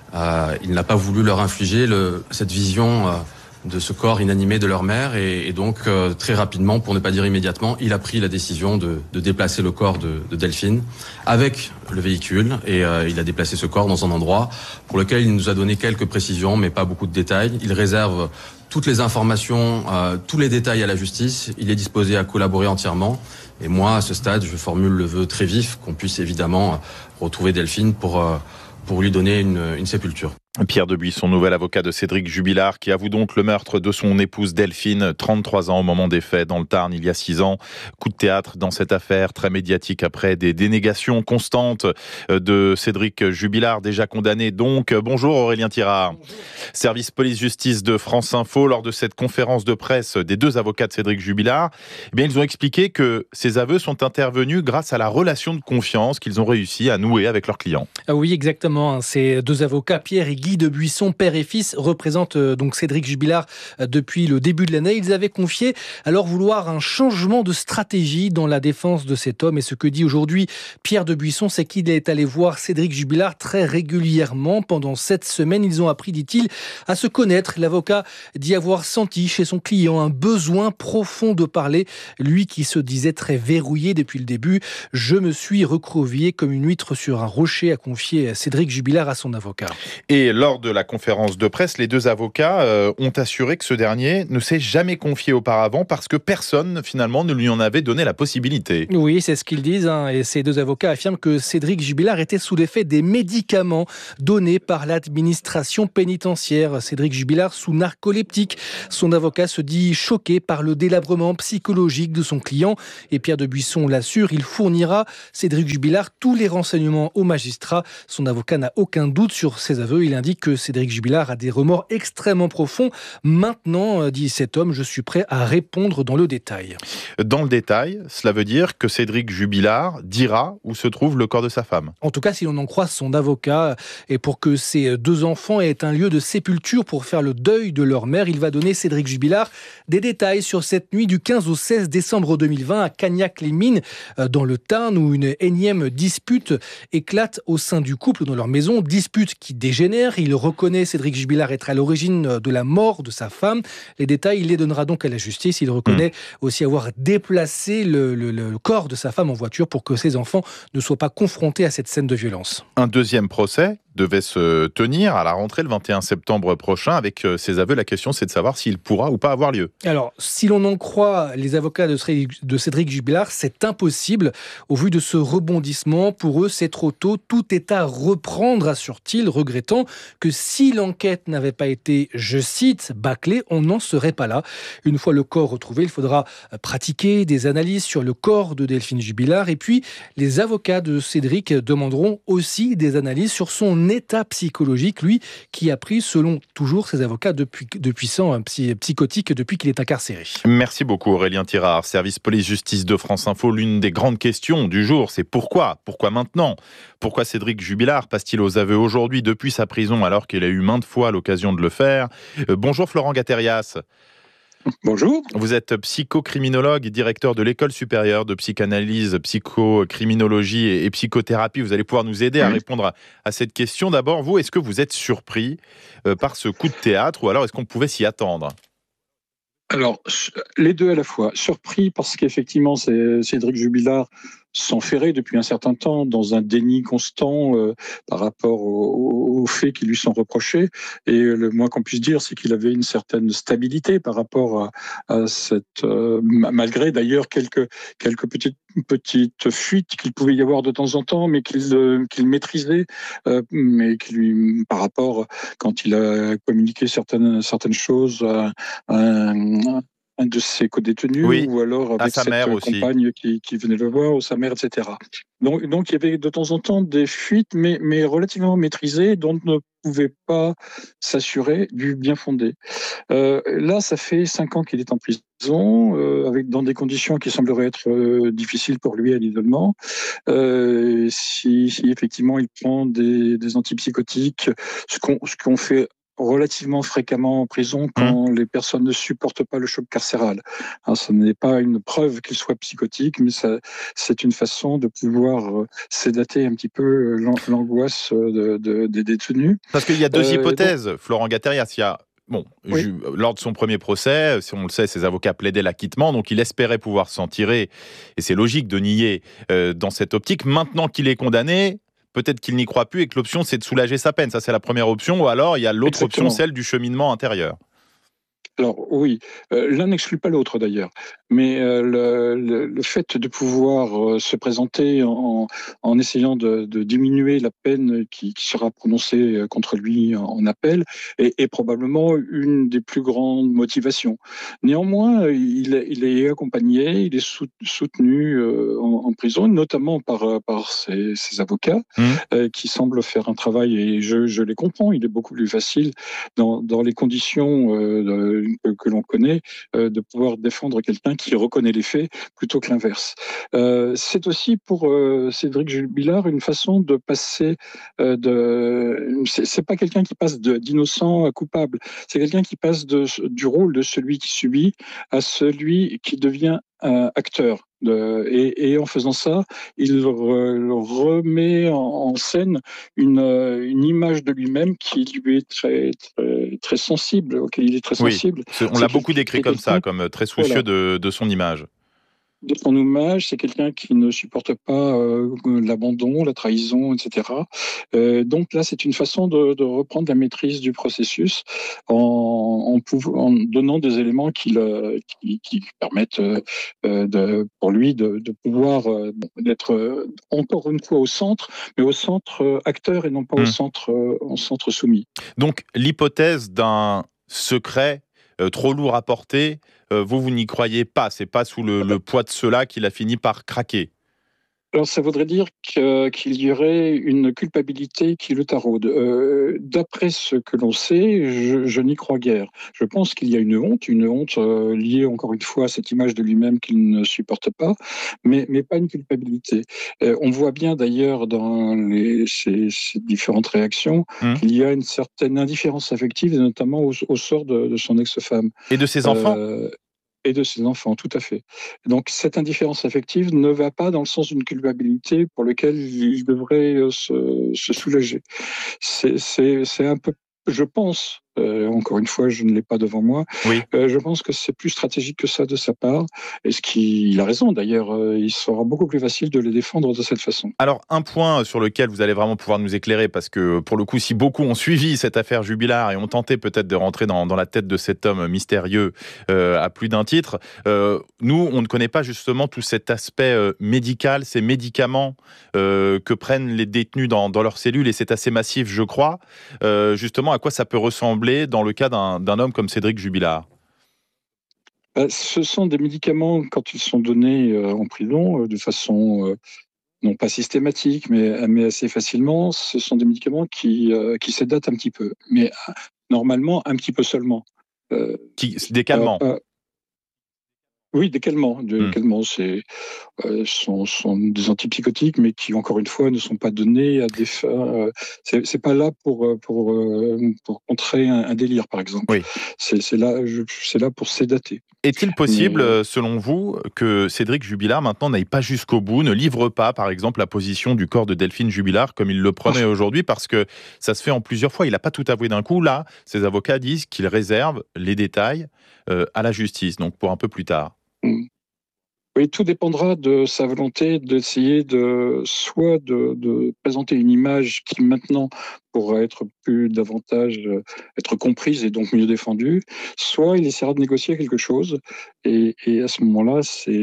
Il n'a pas voulu leur infliger cette vision de ce corps inanimé de leur mère et donc très rapidement, pour ne pas dire immédiatement, il a pris la décision de déplacer le corps de Delphine avec le véhicule et il a déplacé ce corps dans un endroit pour lequel il nous a donné quelques précisions mais pas beaucoup de détails. Il réserve toutes les informations, tous les détails à la justice. Il est disposé à collaborer entièrement. Et moi, à ce stade, je formule le vœu très vif qu'on puisse évidemment retrouver Delphine pour lui donner une sépulture. Pierre Debuisson, nouvel avocat de Cédric Jubilard, qui avoue donc le meurtre de son épouse Delphine, 33 ans au moment des faits dans le Tarn il y a 6 ans. Coup de théâtre dans cette affaire très médiatique après des dénégations constantes de Cédric Jubilard, déjà condamné donc. Bonjour Aurélien Tirard. Bonjour. Service police-justice de France Info, lors de cette conférence de presse des deux avocats de Cédric Jubilard, ils ont expliqué que ces aveux sont intervenus grâce à la relation de confiance qu'ils ont réussi à nouer avec leurs clients. Ah oui, exactement. Ces deux avocats, Pierre et Guy Debuisson, père et fils, représentent donc Cédric Jubilard depuis le début de l'année. Ils avaient confié alors vouloir un changement de stratégie dans la défense de cet homme. Et ce que dit aujourd'hui Pierre Debuisson, c'est qu'il est allé voir Cédric Jubilard très régulièrement. Pendant 7 semaines, ils ont appris, dit-il, à se connaître. L'avocat dit avoir senti chez son client un besoin profond de parler. Lui qui se disait très verrouillé depuis le début. Je me suis recroquevillé comme une huître sur un rocher, a confié Cédric Jubilard à son avocat. Et lors de la conférence de presse, les deux avocats ont assuré que ce dernier ne s'est jamais confié auparavant parce que personne, finalement, ne lui en avait donné la possibilité. Oui, c'est ce qu'ils disent. Et ces deux avocats affirment que Cédric Jubilard était sous l'effet des médicaments donnés par l'administration pénitentiaire. Cédric Jubilard sous narcoleptique. Son avocat se dit choqué par le délabrement psychologique de son client. Et Pierre de Buisson l'assure, il fournira, Cédric Jubilard, tous les renseignements au magistrat. Son avocat n'a aucun doute sur ses aveux. Il indique que Cédric Jubilard a des remords extrêmement profonds. Maintenant, dit cet homme, je suis prêt à répondre dans le détail. Dans le détail, cela veut dire que Cédric Jubilard dira où se trouve le corps de sa femme. En tout cas, si l'on en croit son avocat, et pour que ses deux enfants aient un lieu de sépulture pour faire le deuil de leur mère, il va donner, Cédric Jubilard, des détails sur cette nuit du 15 au 16 décembre 2020 à Cagnac-les-Mines, dans le Tarn, où une énième dispute éclate au sein du couple dans leur maison. Dispute qui dégénère. Il reconnaît, Cédric Jubilard, être à l'origine de la mort de sa femme. Les détails, il les donnera donc à la justice. Il reconnaît aussi avoir déplacé le corps de sa femme en voiture pour que ses enfants ne soient pas confrontés à cette scène de violence. Un deuxième procès devait se tenir à la rentrée le 21 septembre prochain. Avec ses aveux, la question c'est de savoir s'il pourra ou pas avoir lieu. Alors, si l'on en croit les avocats de Cédric Jubilard, c'est impossible. Au vu de ce rebondissement, pour eux, c'est trop tôt. Tout est à reprendre, assure-t-il, regrettant que si l'enquête n'avait pas été, je cite, bâclée, on n'en serait pas là. Une fois le corps retrouvé, il faudra pratiquer des analyses sur le corps de Delphine Jubilard. Et puis, les avocats de Cédric demanderont aussi des analyses sur son état psychologique, lui qui a pris, selon toujours ses avocats, de puissants psychotiques depuis qu'il est incarcéré. Merci beaucoup Aurélien Tirard, service police-justice de France Info. L'une des grandes questions du jour, c'est pourquoi maintenant? Pourquoi Cédric Jubilard passe-t-il aux aveux aujourd'hui depuis sa prison alors qu'il a eu maintes fois l'occasion de le faire? Bonjour Florent Gatterias. Bonjour. Vous êtes psychocriminologue et directeur de l'école supérieure de psychanalyse, psychocriminologie et psychothérapie. Vous allez pouvoir nous aider à répondre à cette question. D'abord, vous, est-ce que vous êtes surpris par ce coup de théâtre ou alors est-ce qu'on pouvait s'y attendre ? Alors, les deux à la fois. Surpris parce qu'effectivement, Cédric Jubilard s'enferrait depuis un certain temps dans un déni constant par rapport aux faits qui lui sont reprochés. Et le moins qu'on puisse dire, c'est qu'il avait une certaine stabilité par rapport à cette... malgré d'ailleurs quelques petites fuites qu'il pouvait y avoir de temps en temps, mais qu'il maîtrisait, mais qui lui, par rapport, quand il a communiqué certaines choses à un de ses co-détenus, ou alors avec cette compagne qui venait le voir, ou sa mère, etc. Donc il y avait de temps en temps des fuites, mais relativement maîtrisées, dont on ne pouvait pas s'assurer du bien fondé. Là, ça fait 5 ans qu'il est en prison, dans des conditions qui sembleraient être difficiles pour lui à l'isolement. Si effectivement il prend des antipsychotiques, ce qu'on fait relativement fréquemment en prison quand les personnes ne supportent pas le choc carcéral. Alors, ce n'est pas une preuve qu'il soit psychotique, mais c'est une façon de pouvoir sédater un petit peu l'angoisse des détenus. Parce qu'il y a deux hypothèses, Florent Gatterias. Il y a lors de son premier procès, si on le sait, ses avocats plaidaient l'acquittement, donc il espérait pouvoir s'en tirer, et c'est logique de nier dans cette optique. Maintenant qu'il est condamné, peut-être qu'il n'y croit plus et que l'option, c'est de soulager sa peine. Ça, c'est la première option. Ou alors, il y a l'autre option, celle du cheminement intérieur. Alors oui, l'un n'exclut pas l'autre d'ailleurs, mais le fait de pouvoir se présenter en essayant de diminuer la peine qui sera prononcée contre lui en appel est probablement une des plus grandes motivations. Néanmoins, il est accompagné, il est soutenu en prison, notamment par ses avocats qui semblent faire un travail, et je les comprends, il est beaucoup plus facile dans les conditions que l'on connaît, de pouvoir défendre quelqu'un qui reconnaît les faits plutôt que l'inverse. C'est aussi pour Cédric Jubilard une façon de passer c'est pas quelqu'un qui passe d'innocent à coupable, c'est quelqu'un qui passe du rôle de celui qui subit à celui qui devient acteur. Et en faisant ça, il remet en scène une image de lui-même qui lui est très, très, très sensible, auquel il est très sensible. On l'a beaucoup décrit comme ça, comme très soucieux de son image. de son image, c'est quelqu'un qui ne supporte pas l'abandon, la trahison, etc. Donc là, c'est une façon de reprendre la maîtrise du processus en donnant des éléments qui permettent pour lui de pouvoir d'être encore une fois au centre, mais au centre acteur et non pas au centre soumis. Donc l'hypothèse d'un secret trop lourd à porter, vous n'y croyez pas. C'est pas sous le poids de cela qu'il a fini par craquer. Alors, ça voudrait dire qu'il y aurait une culpabilité qui le taraude. D'après ce que l'on sait, je n'y crois guère. Je pense qu'il y a une honte liée encore une fois à cette image de lui-même qu'il ne supporte pas, mais pas une culpabilité. On voit bien d'ailleurs dans ces différentes réactions qu'il y a une certaine indifférence affective, et notamment au sort de son ex-femme. Et de ses enfants et de ses enfants, tout à fait. Donc cette indifférence affective ne va pas dans le sens d'une culpabilité pour laquelle il devrait se soulager. C'est un peu, je pense, encore une fois, je ne l'ai pas devant moi, je pense que c'est plus stratégique que ça de sa part, et il a raison d'ailleurs, il sera beaucoup plus facile de les défendre de cette façon. Alors un point sur lequel vous allez vraiment pouvoir nous éclairer, parce que pour le coup, si beaucoup ont suivi cette affaire Jubilard et ont tenté peut-être de rentrer dans la tête de cet homme mystérieux à plus d'un titre, nous, on ne connaît pas justement tout cet aspect médical, ces médicaments que prennent les détenus dans leurs cellules, et c'est assez massif, je crois. Justement, à quoi ça peut ressembler dans le cas d'un homme comme Cédric Jubilard? Ce sont des médicaments, quand ils sont donnés en prison, de façon non pas systématique, mais assez facilement, ce sont des médicaments qui sédatent un petit peu, mais normalement un petit peu seulement. Des calmants. Oui, des calmants. Des calmants, sont des antipsychotiques, mais qui, encore une fois, ne sont pas donnés à des fins. C'est pas là pour contrer un délire, par exemple. Oui. C'est là pour sédater. Est-il possible, selon vous, que Cédric Jubilard, maintenant, n'aille pas jusqu'au bout, ne livre pas, par exemple, la position du corps de Delphine Jubilard, comme il le promet aujourd'hui, parce que ça se fait en plusieurs fois. Il n'a pas tout avoué d'un coup. Là, ses avocats disent qu'il réserve les détails à la justice, donc pour un peu plus tard. Oui, tout dépendra de sa volonté d'essayer soit de présenter une image qui maintenant pourra être davantage être comprise et donc mieux défendue, soit il essaiera de négocier quelque chose, et à ce moment-là,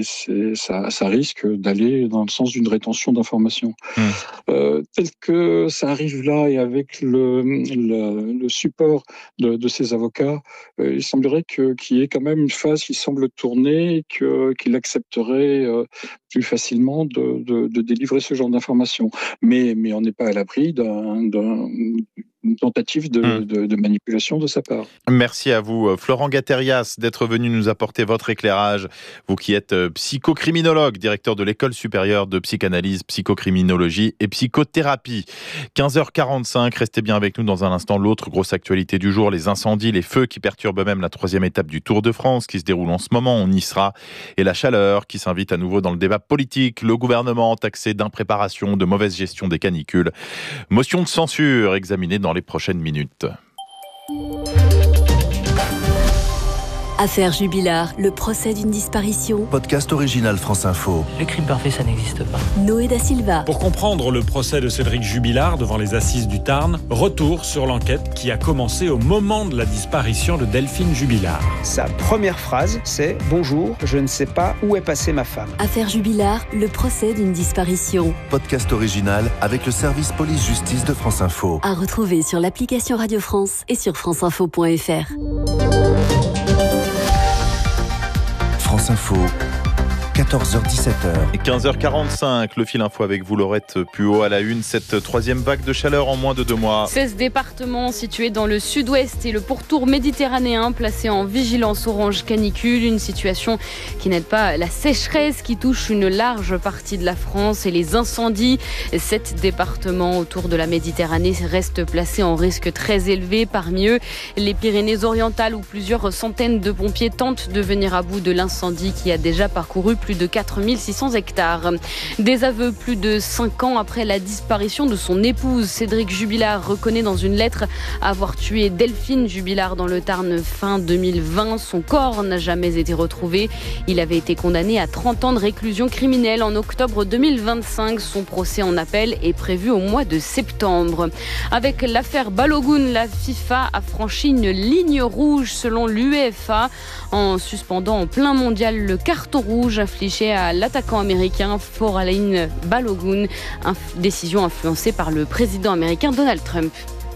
ça risque d'aller dans le sens d'une rétention d'informations. Tel que ça arrive là, et avec le support de ses avocats, il semblerait qu'il y ait quand même une phase qui semble tourner, qu'il accepterait plus facilement de délivrer ce genre d'informations. Mais on n'est pas à l'abri d'une tentative de manipulation de sa part. Merci à vous, Florent Gatérias, d'être venu nous apporter votre éclairage. Vous qui êtes psychocriminologue, directeur de l'École supérieure de psychanalyse, psychocriminologie et psychothérapie. 15h45, restez bien avec nous dans un instant. L'autre grosse actualité du jour, les incendies, les feux qui perturbent même la 3e étape du Tour de France qui se déroule en ce moment, on y sera. Et la chaleur qui s'invite à nouveau dans le débat politique. Le gouvernement taxé d'impréparation, de mauvaise gestion des canicules. Motion de censure examinée dans les prochaines minutes. Affaire Jubilard, le procès d'une disparition. Podcast original France Info. Le crime parfait, ça n'existe pas. Noé da Silva. Pour comprendre le procès de Cédric Jubilard devant les assises du Tarn, retour sur l'enquête qui a commencé au moment de la disparition de Delphine Jubilard. Sa première phrase, c'est « Bonjour, je ne sais pas où est passée ma femme ». Affaire Jubilard, le procès d'une disparition. Podcast original avec le service police-justice de France Info. À retrouver sur l'application Radio France et sur franceinfo.fr. France Info, 14h-17h. Et 15h45, le fil info avec vous, Laurette Puot, à la une. Cette 3e vague de chaleur en moins de 2 mois. 16 départements situés dans le sud-ouest et le pourtour méditerranéen placés en vigilance orange canicule. Une situation qui n'aide pas la sécheresse qui touche une large partie de la France et les incendies. 7 départements autour de la Méditerranée restent placés en risque très élevé. Parmi eux, les Pyrénées-Orientales où plusieurs centaines de pompiers tentent de venir à bout de l'incendie qui a déjà parcouru plus plus de 4600 hectares. Des aveux plus de 5 ans après la disparition de son épouse. Cédric Jubilard reconnaît dans une lettre avoir tué Delphine Jubilard dans le Tarn fin 2020. Son corps n'a jamais été retrouvé. Il avait été condamné à 30 ans de réclusion criminelle en octobre 2025. Son procès en appel est prévu au mois de septembre. Avec l'affaire Balogun, la FIFA a franchi une ligne rouge selon l'UEFA en suspendant en plein mondial le carton rouge infligé à l'attaquant américain Folarin Balogun, décision influencée par le président américain Donald Trump.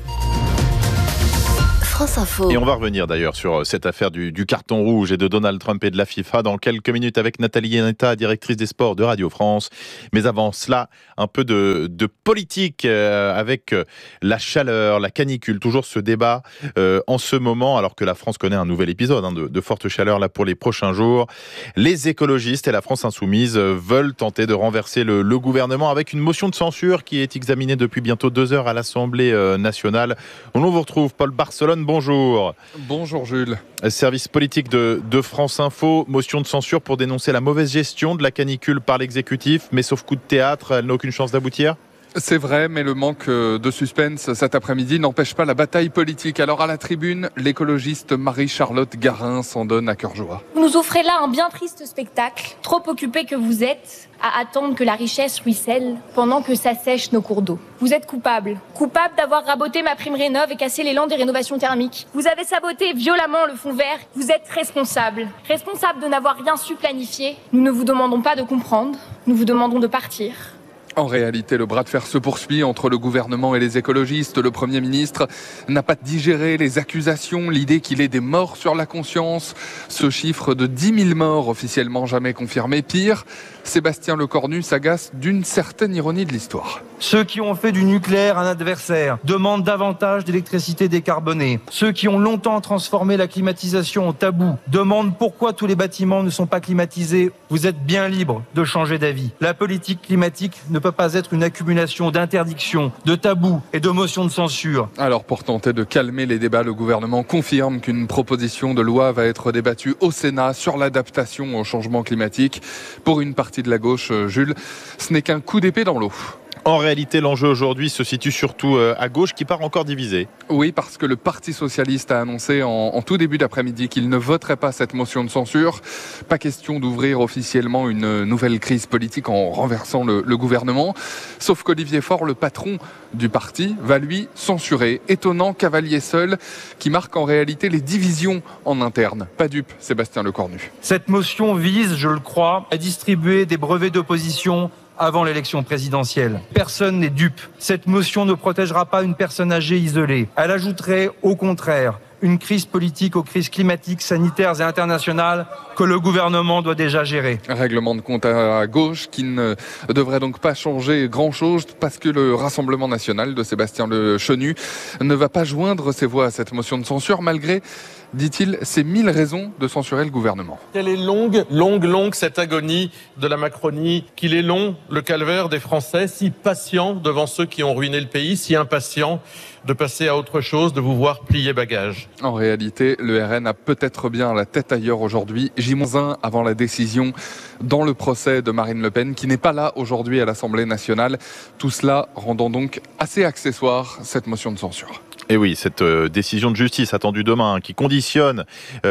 France Info. Et on va revenir d'ailleurs sur cette affaire du carton rouge et de Donald Trump et de la FIFA dans quelques minutes avec Nathalie Yanetta, directrice des sports de Radio France. Mais avant cela, un peu de politique avec la chaleur, la canicule. Toujours ce débat en ce moment, alors que la France connaît un nouvel épisode de forte chaleur là pour les prochains jours. Les écologistes et la France insoumise veulent tenter de renverser le gouvernement avec une motion de censure qui est examinée depuis bientôt 2 heures à l'Assemblée nationale. On vous retrouve Paul Barcelone. Bonjour. Bonjour Jules. Service politique de France Info, motion de censure pour dénoncer la mauvaise gestion de la canicule par l'exécutif, mais sauf coup de théâtre, elle n'a aucune chance d'aboutir ? C'est vrai, mais le manque de suspense cet après-midi n'empêche pas la bataille politique. Alors à la tribune, l'écologiste Marie-Charlotte Garin s'en donne à cœur joie. Vous nous offrez là un bien triste spectacle, trop occupé que vous êtes à attendre que la richesse ruisselle pendant que s'assèchent nos cours d'eau. Vous êtes coupable d'avoir raboté ma prime rénov et cassé l'élan des rénovations thermiques. Vous avez saboté violemment le fonds vert. Vous êtes responsable de n'avoir rien su planifier. Nous ne vous demandons pas de comprendre, nous vous demandons de partir. En réalité, le bras de fer se poursuit entre le gouvernement et les écologistes. Le Premier ministre n'a pas digéré les accusations, l'idée qu'il ait des morts sur la conscience. Ce chiffre de 10 000 morts officiellement jamais confirmé. Pire, Sébastien Lecornu s'agace d'une certaine ironie de l'histoire. Ceux qui ont fait du nucléaire un adversaire demandent davantage d'électricité décarbonée. Ceux qui ont longtemps transformé la climatisation en tabou demandent pourquoi tous les bâtiments ne sont pas climatisés. Vous êtes bien libre de changer d'avis. La politique climatique ne peut pas être une accumulation d'interdictions, de tabous et de motions de censure. Alors pour tenter de calmer les débats, le gouvernement confirme qu'une proposition de loi va être débattue au Sénat sur l'adaptation au changement climatique. Pour une partie de la gauche, Jules, ce n'est qu'un coup d'épée dans l'eau. En réalité, l'enjeu aujourd'hui se situe surtout à gauche qui part encore divisé. Oui, parce que le Parti socialiste a annoncé en tout début d'après-midi qu'il ne voterait pas cette motion de censure. Pas question d'ouvrir officiellement une nouvelle crise politique en renversant le gouvernement. Sauf qu'Olivier Faure, le patron du parti, va lui censurer. Étonnant cavalier seul qui marque en réalité les divisions en interne. Pas dupe, Sébastien Lecornu. Cette motion vise, je le crois, à distribuer des brevets d'opposition avant l'élection présidentielle. Personne n'est dupe. Cette motion ne protégera pas une personne âgée isolée. Elle ajouterait, au contraire, une crise politique aux crises climatiques, sanitaires et internationales que le gouvernement doit déjà gérer. Règlement de compte à gauche qui ne devrait donc pas changer grand-chose parce que le Rassemblement national de Sébastien Lecornu ne va pas joindre ses voix à cette motion de censure malgré, dit-il, ces 1000 raisons de censurer le gouvernement. Quelle est longue cette agonie de la Macronie, qu'il est long le calvaire des Français, si patient devant ceux qui ont ruiné le pays, si impatient de passer à autre chose, de vous voir plier bagage. En réalité, le RN a peut-être bien la tête ailleurs aujourd'hui. J-1 avant la décision dans le procès de Marine Le Pen, qui n'est pas là aujourd'hui à l'Assemblée nationale. Tout cela rendant donc assez accessoire cette motion de censure. Et oui, cette décision de justice attendue demain qui conditionne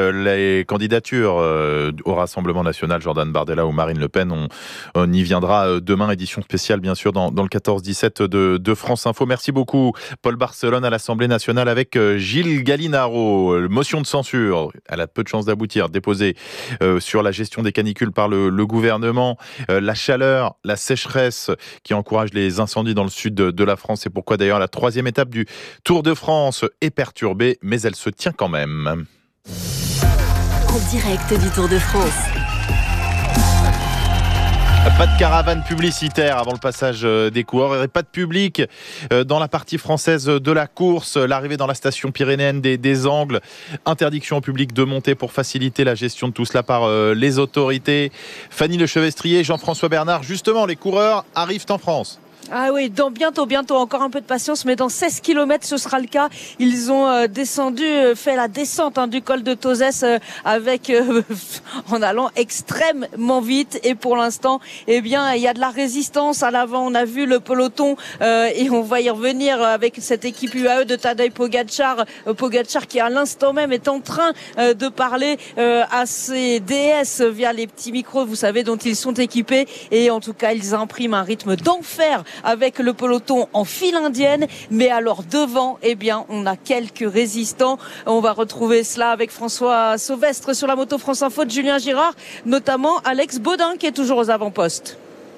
les candidatures au Rassemblement national, Jordan Bardella ou Marine Le Pen, on y viendra demain, édition spéciale bien sûr dans le 14-17 de France Info. Merci beaucoup Paul Barcelone à l'Assemblée nationale avec Gilles Gallinaro. Motion de censure, elle a peu de chances d'aboutir, déposée sur la gestion des canicules par le gouvernement. La chaleur, la sécheresse qui encourage les incendies dans le sud de la France. C'est pourquoi d'ailleurs la 3e étape du Tour de France est perturbée, mais elle se tient quand même. En direct du Tour de France. Pas de caravane publicitaire avant le passage des coureurs et pas de public dans la partie française de la course. L'arrivée dans la station pyrénéenne des Angles. Interdiction au public de monter pour faciliter la gestion de tout cela par les autorités. Fanny Lechevestrier, Jean-François Bernard, justement, les coureurs arrivent en France. Ah oui, bientôt, encore un peu de patience, mais dans 16 km ce sera le cas. Ils ont fait la descente du col de Tozès en allant extrêmement vite. Et pour l'instant, il y a de la résistance à l'avant. On a vu le peloton et on va y revenir avec cette équipe UAE de Tadej Pogačar. Pogačar qui à l'instant même est en train de parler à ses DS via les petits micros, vous savez, dont ils sont équipés. Et en tout cas, ils impriment un rythme d'enfer avec le peloton en file indienne. Mais alors devant, on a quelques résistants. On va retrouver cela avec François Sauvestre sur la moto France Info de Julien Girard, notamment Alex Baudin qui est toujours aux avant-postes.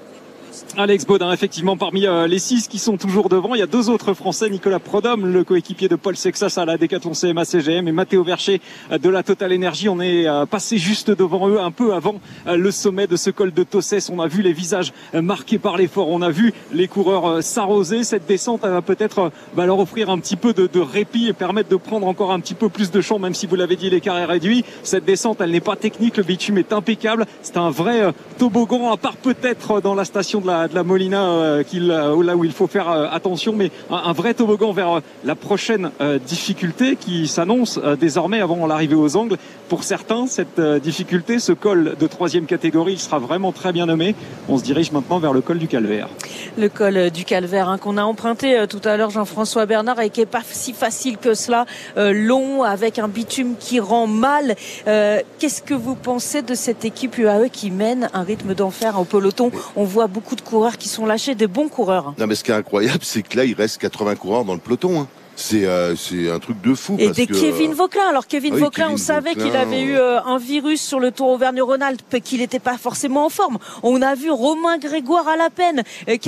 Alex Baudin, effectivement, parmi les 6 qui sont toujours devant, il y a 2 autres Français, Nicolas Prodhomme, le coéquipier de Paul Sexas à la Decathlon CMA CGM, et Matteo Vercher de la Total Energy. On est passé juste devant eux, un peu avant le sommet de ce col de Tozès. On a vu les visages marqués par l'effort, on a vu les coureurs s'arroser. Cette descente va peut-être leur offrir un petit peu de répit et permettre de prendre encore un petit peu plus de champ, même si vous l'avez dit, l'écart est réduit. Cette descente, elle n'est pas technique, le bitume est impeccable. C'est un vrai toboggan, à part peut-être dans la station de la Molina, là où il faut faire attention, mais un vrai toboggan vers la prochaine difficulté qui s'annonce désormais avant l'arrivée aux Angles. Pour certains, cette difficulté, ce col de 3e catégorie, il sera vraiment très bien nommé. On se dirige maintenant vers le col du Calvaire. Le col du Calvaire qu'on a emprunté tout à l'heure, Jean-François Bernard, et qui n'est pas si facile que cela, long, avec un bitume qui rend mal. Qu'est-ce que vous pensez de cette équipe UAE qui mène un rythme d'enfer au peloton? On voit beaucoup de coureurs qui sont lâchés, des bons coureurs. Non, mais ce qui est incroyable, c'est que là, il reste 80 coureurs dans le peloton. C'est un truc de fou. Et Kevin Vauquelin. Alors Kevin Vauquelin, on savait qu'il avait eu un virus sur le Tour Auvergne-Rhône-Alpes, qu'il n'était pas forcément en forme. On a vu Romain Grégoire à la peine,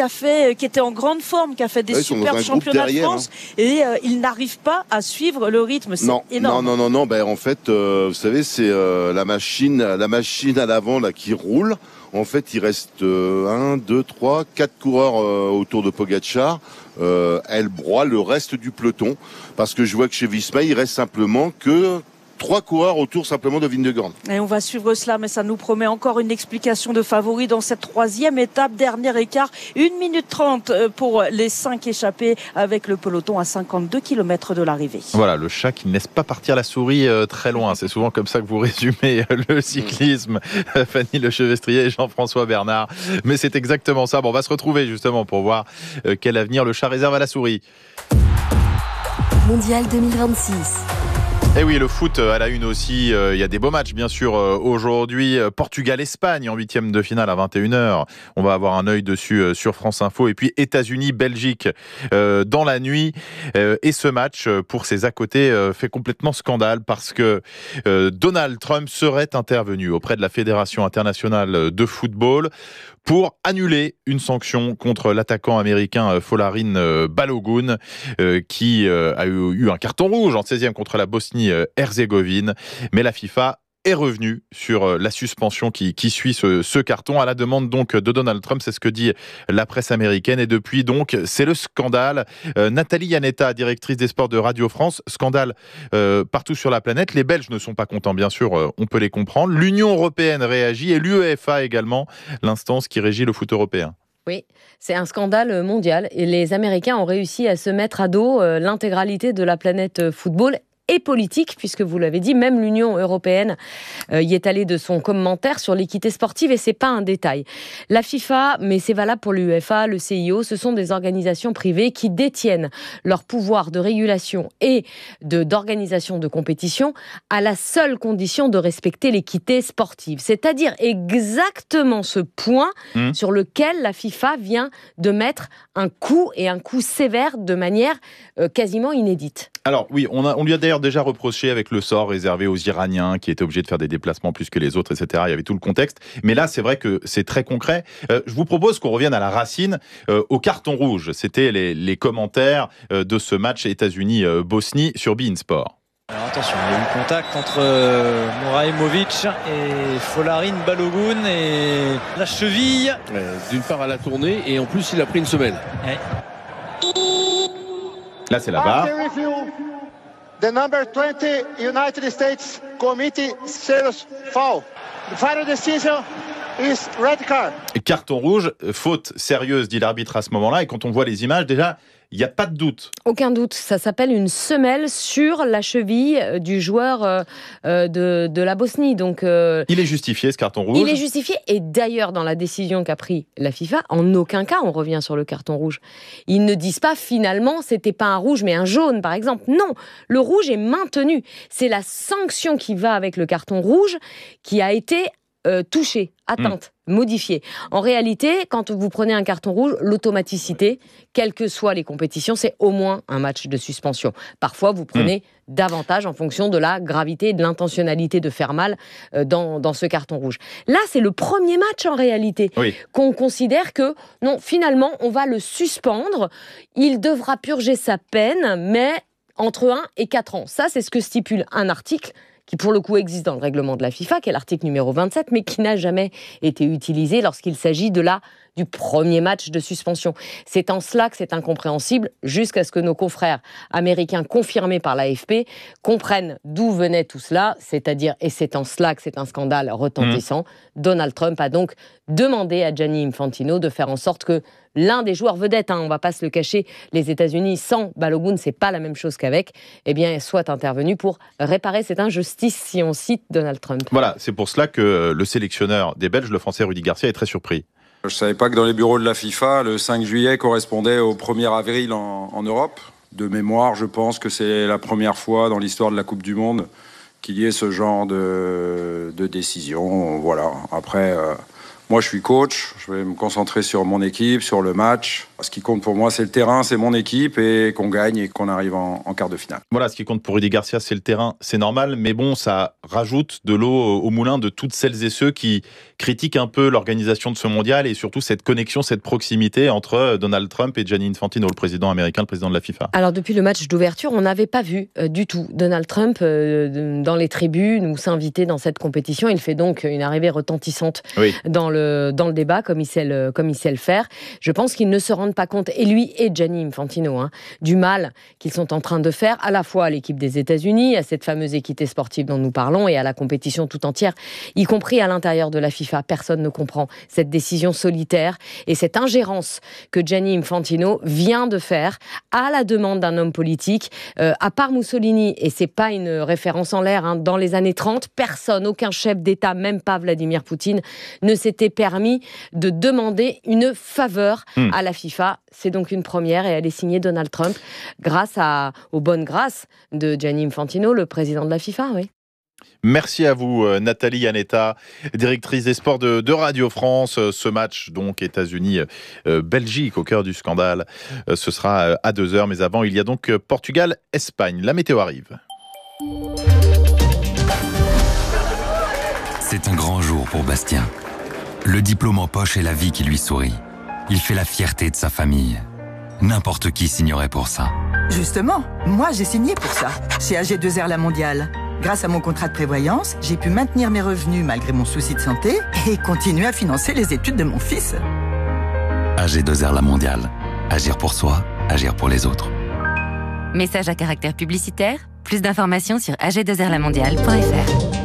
qui était en grande forme, qui a fait des superbes championnats de France, et il n'arrive pas à suivre le rythme. C'est énorme. Non. En fait, vous savez, c'est la machine à l'avant là qui roule. En fait, il reste 1, 2, 3, 4 coureurs autour de Pogačar. Elle broie le reste du peloton, parce que je vois que chez Visma, il reste simplement que 3 coureurs autour simplement de Vingegaard. Et on va suivre cela, mais ça nous promet encore une explication de favori dans cette 3e étape. Dernier écart, 1 minute 30 pour les 5 échappés, avec le peloton à 52 km de l'arrivée. Voilà, le chat qui ne laisse pas partir la souris très loin. C'est souvent comme ça que vous résumez le cyclisme, Fanny Lechevestrier et Jean-François Bernard. Mais c'est exactement ça. Bon, on va se retrouver justement pour voir quel avenir le chat réserve à la souris. Mondial 2026. Et oui, le foot à la une aussi. Il y a des beaux matchs, bien sûr. Aujourd'hui, Portugal-Espagne en 8e de finale à 21h. On va avoir un œil dessus sur France Info. Et puis États-Unis-Belgique dans la nuit. Et ce match, pour ses à côté, fait complètement scandale parce que Donald Trump serait intervenu auprès de la Fédération internationale de football pour annuler une sanction contre l'attaquant américain Folarin Balogun, qui a eu un carton rouge en 16e contre la Bosnie-Herzégovine. Mais la FIFA est revenu sur la suspension qui suit ce carton à la demande donc de Donald Trump. C'est ce que dit la presse américaine. Et depuis donc, c'est le scandale. Nathalie Yanetta, directrice des sports de Radio France. Scandale partout sur la planète. Les Belges ne sont pas contents, bien sûr, on peut les comprendre. L'Union européenne réagit et l'UEFA également, l'instance qui régit le foot européen. Oui, c'est un scandale mondial et les Américains ont réussi à se mettre à dos l'intégralité de la planète football et politique, puisque vous l'avez dit, même l'Union européenne y est allée de son commentaire sur l'équité sportive, et c'est pas un détail. La FIFA, mais c'est valable pour l'UEFA, le CIO, ce sont des organisations privées qui détiennent leur pouvoir de régulation et d'organisation de compétition à la seule condition de respecter l'équité sportive. C'est-à-dire exactement ce point sur lequel la FIFA vient de mettre un coup, et un coup sévère de manière quasiment inédite. Alors oui, on lui a d'ailleurs déjà reproché avec le sort réservé aux Iraniens qui étaient obligés de faire des déplacements plus que les autres, etc. Il y avait tout le contexte. Mais là, c'est vrai que c'est très concret. Je vous propose qu'on revienne à la racine, au carton rouge. C'était les commentaires de ce match États-Unis-Bosnie sur beIN Sport. Alors attention, il y a eu contact entre Moraimovic et Folarin Balogun et la cheville. D'une part à la tournée et en plus il a pris une semelle. Ouais. Là, c'est la barre. The number 20 United States Committee serious foul. The final decision is red card. Carton rouge, faute sérieuse, dit l'arbitre à ce moment-là. Et quand on voit les images, déjà, il n'y a pas de doute. Aucun doute. Ça s'appelle une semelle sur la cheville du joueur de la Bosnie. Donc, il est justifié, ce carton rouge. Il est justifié. Et d'ailleurs, dans la décision qu'a pris la FIFA, en aucun cas on revient sur le carton rouge. Ils ne disent pas finalement c'était pas un rouge mais un jaune, par exemple. Non, le rouge est maintenu. C'est la sanction qui va avec le carton rouge qui a été touchée, atteinte, modifiée. En réalité, quand vous prenez un carton rouge, l'automaticité, quelles que soient les compétitions, c'est au moins un match de suspension. Parfois, vous prenez davantage en fonction de la gravité et de l'intentionnalité de faire mal dans ce carton rouge. Là, c'est le premier match en réalité qu'on considère que, non, finalement, on va le suspendre. Il devra purger sa peine, mais entre 1 et 4 ans. Ça, c'est ce que stipule un article qui pour le coup existe dans le règlement de la FIFA, qui est l'article numéro 27, mais qui n'a jamais été utilisé lorsqu'il s'agit du premier match de suspension. C'est en cela que c'est incompréhensible, jusqu'à ce que nos confrères américains confirmés par l'AFP comprennent d'où venait tout cela, c'est-à-dire, et c'est en cela que c'est un scandale retentissant, Donald Trump a donc demandé à Gianni Infantino de faire en sorte que l'un des joueurs vedettes, on ne va pas se le cacher, les États-Unis sans Balogun, c'est pas la même chose qu'avec, soit intervenu pour réparer cette injustice, si on cite Donald Trump. Voilà, c'est pour cela que le sélectionneur des Belges, le Français Rudy Garcia, est très surpris. Je ne savais pas que dans les bureaux de la FIFA, le 5 juillet correspondait au 1er avril en Europe. De mémoire, je pense que c'est la première fois dans l'histoire de la Coupe du Monde qu'il y ait ce genre de décision. Voilà. Après, moi, je suis coach. Je vais me concentrer sur mon équipe, sur le match. Ce qui compte pour moi, c'est le terrain, c'est mon équipe et qu'on gagne et qu'on arrive en quart de finale. Voilà, ce qui compte pour Rudy Garcia, c'est le terrain, c'est normal. Mais bon, ça rajoute de l'eau au moulin de toutes celles et ceux qui critiquent un peu l'organisation de ce mondial et surtout cette connexion, cette proximité entre Donald Trump et Gianni Infantino, le président américain, le président de la FIFA. Alors, depuis le match d'ouverture, on n'avait pas vu du tout Donald Trump dans les tribunes ou s'inviter dans cette compétition. Il fait donc une arrivée retentissante dans le débat, comme il sait le faire. Je pense qu'ils ne se rendent pas compte, et lui et Gianni Infantino, du mal qu'ils sont en train de faire, à la fois à l'équipe des États-Unis, à cette fameuse équité sportive dont nous parlons, et à la compétition tout entière, y compris à l'intérieur de la FIFA. Personne ne comprend cette décision solitaire et cette ingérence que Gianni Infantino vient de faire à la demande d'un homme politique. À part Mussolini, et c'est pas une référence en l'air, dans les années 30, personne, aucun chef d'État, même pas Vladimir Poutine, ne s'était permis de demander une faveur à la FIFA. C'est donc une première et elle est signée Donald Trump grâce aux bonnes grâces de Gianni Infantino, le président de la FIFA. Oui. Merci à vous, Nathalie Yanetta, directrice des sports de Radio France. Ce match, donc, États-Unis-Belgique, au cœur du scandale, ce sera à 2h. Mais avant, il y a donc Portugal-Espagne. La météo arrive. C'est un grand jour pour Bastien. Le diplôme en poche et la vie qui lui sourit. Il fait la fierté de sa famille. N'importe qui signerait pour ça. Justement, moi j'ai signé pour ça, chez AG2R La Mondiale. Grâce à mon contrat de prévoyance, j'ai pu maintenir mes revenus malgré mon souci de santé et continuer à financer les études de mon fils. AG2R La Mondiale. Agir pour soi, agir pour les autres. Message à caractère publicitaire. Plus d'informations sur ag2rlamondiale.fr.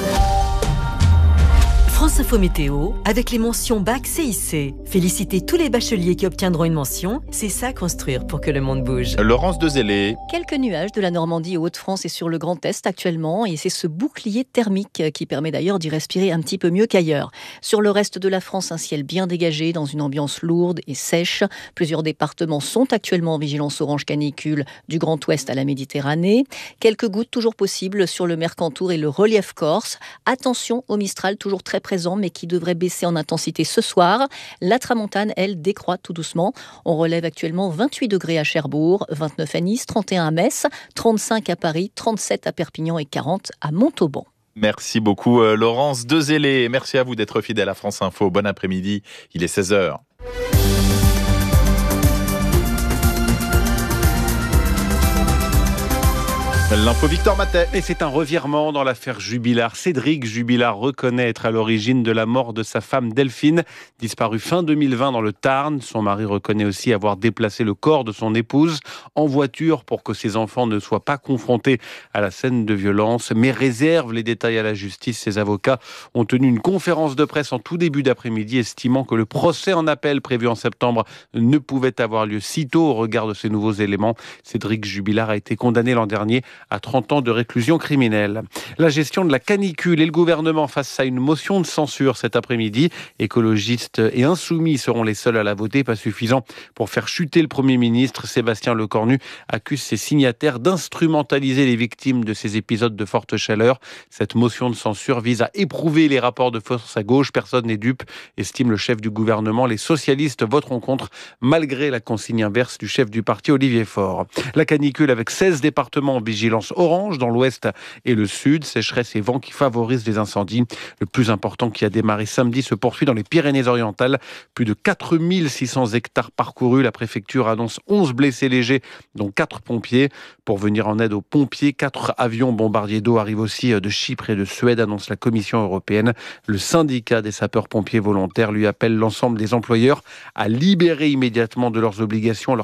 France Info Météo, avec les mentions Bac CIC. Félicitez tous les bacheliers qui obtiendront une mention. C'est ça construire pour que le monde bouge. Laurence Dezellé. Quelques nuages de la Normandie aux Hauts-de-France et sur le Grand Est actuellement. Et c'est ce bouclier thermique qui permet d'ailleurs d'y respirer un petit peu mieux qu'ailleurs. Sur le reste de la France, un ciel bien dégagé dans une ambiance lourde et sèche. Plusieurs départements sont actuellement en vigilance orange canicule du Grand Ouest à la Méditerranée. Quelques gouttes toujours possibles sur le Mercantour et le relief corse. Attention au Mistral, toujours très présent, mais qui devrait baisser en intensité ce soir. La tramontane, elle, décroît tout doucement. On relève actuellement 28 degrés à Cherbourg, 29 à Nice, 31 à Metz, 35 à Paris, 37 à Perpignan et 40 à Montauban. Merci beaucoup Laurence Dezellé. Merci à vous d'être fidèle à France Info. Bon après-midi, il est 16h. L'info Victor Matet. Et c'est un revirement dans l'affaire Jubilard. Cédric Jubilard reconnaît être à l'origine de la mort de sa femme Delphine, disparue fin 2020 dans le Tarn. Son mari reconnaît aussi avoir déplacé le corps de son épouse en voiture pour que ses enfants ne soient pas confrontés à la scène de violence, mais réserve les détails à la justice. Ses avocats ont tenu une conférence de presse en tout début d'après-midi, estimant que le procès en appel prévu en septembre ne pouvait avoir lieu si tôt au regard de ces nouveaux éléments. Cédric Jubilard a été condamné l'an dernier à 30 ans de réclusion criminelle. La gestion de la canicule et le gouvernement face à une motion de censure cet après-midi. Écologistes et insoumis seront les seuls à la voter, pas suffisant pour faire chuter le Premier ministre. Sébastien Lecornu accuse ses signataires d'instrumentaliser les victimes de ces épisodes de forte chaleur. Cette motion de censure vise à éprouver les rapports de force à gauche. Personne n'est dupe, estime le chef du gouvernement. Les socialistes voteront contre, malgré la consigne inverse du chef du parti, Olivier Faure. La canicule avec 16 départements en vigilance orange dans l'ouest et le sud. Sécheresse et vent qui favorisent les incendies. Le plus important qui a démarré samedi se poursuit dans les Pyrénées-Orientales. Plus de 4600 hectares parcourus. La préfecture annonce 11 blessés légers, dont 4 pompiers. Pour venir en aide aux pompiers, 4 avions bombardiers d'eau arrivent aussi de Chypre et de Suède, annonce la Commission européenne. Le syndicat des sapeurs-pompiers volontaires lui appelle l'ensemble des employeurs à libérer immédiatement de leurs obligations leurs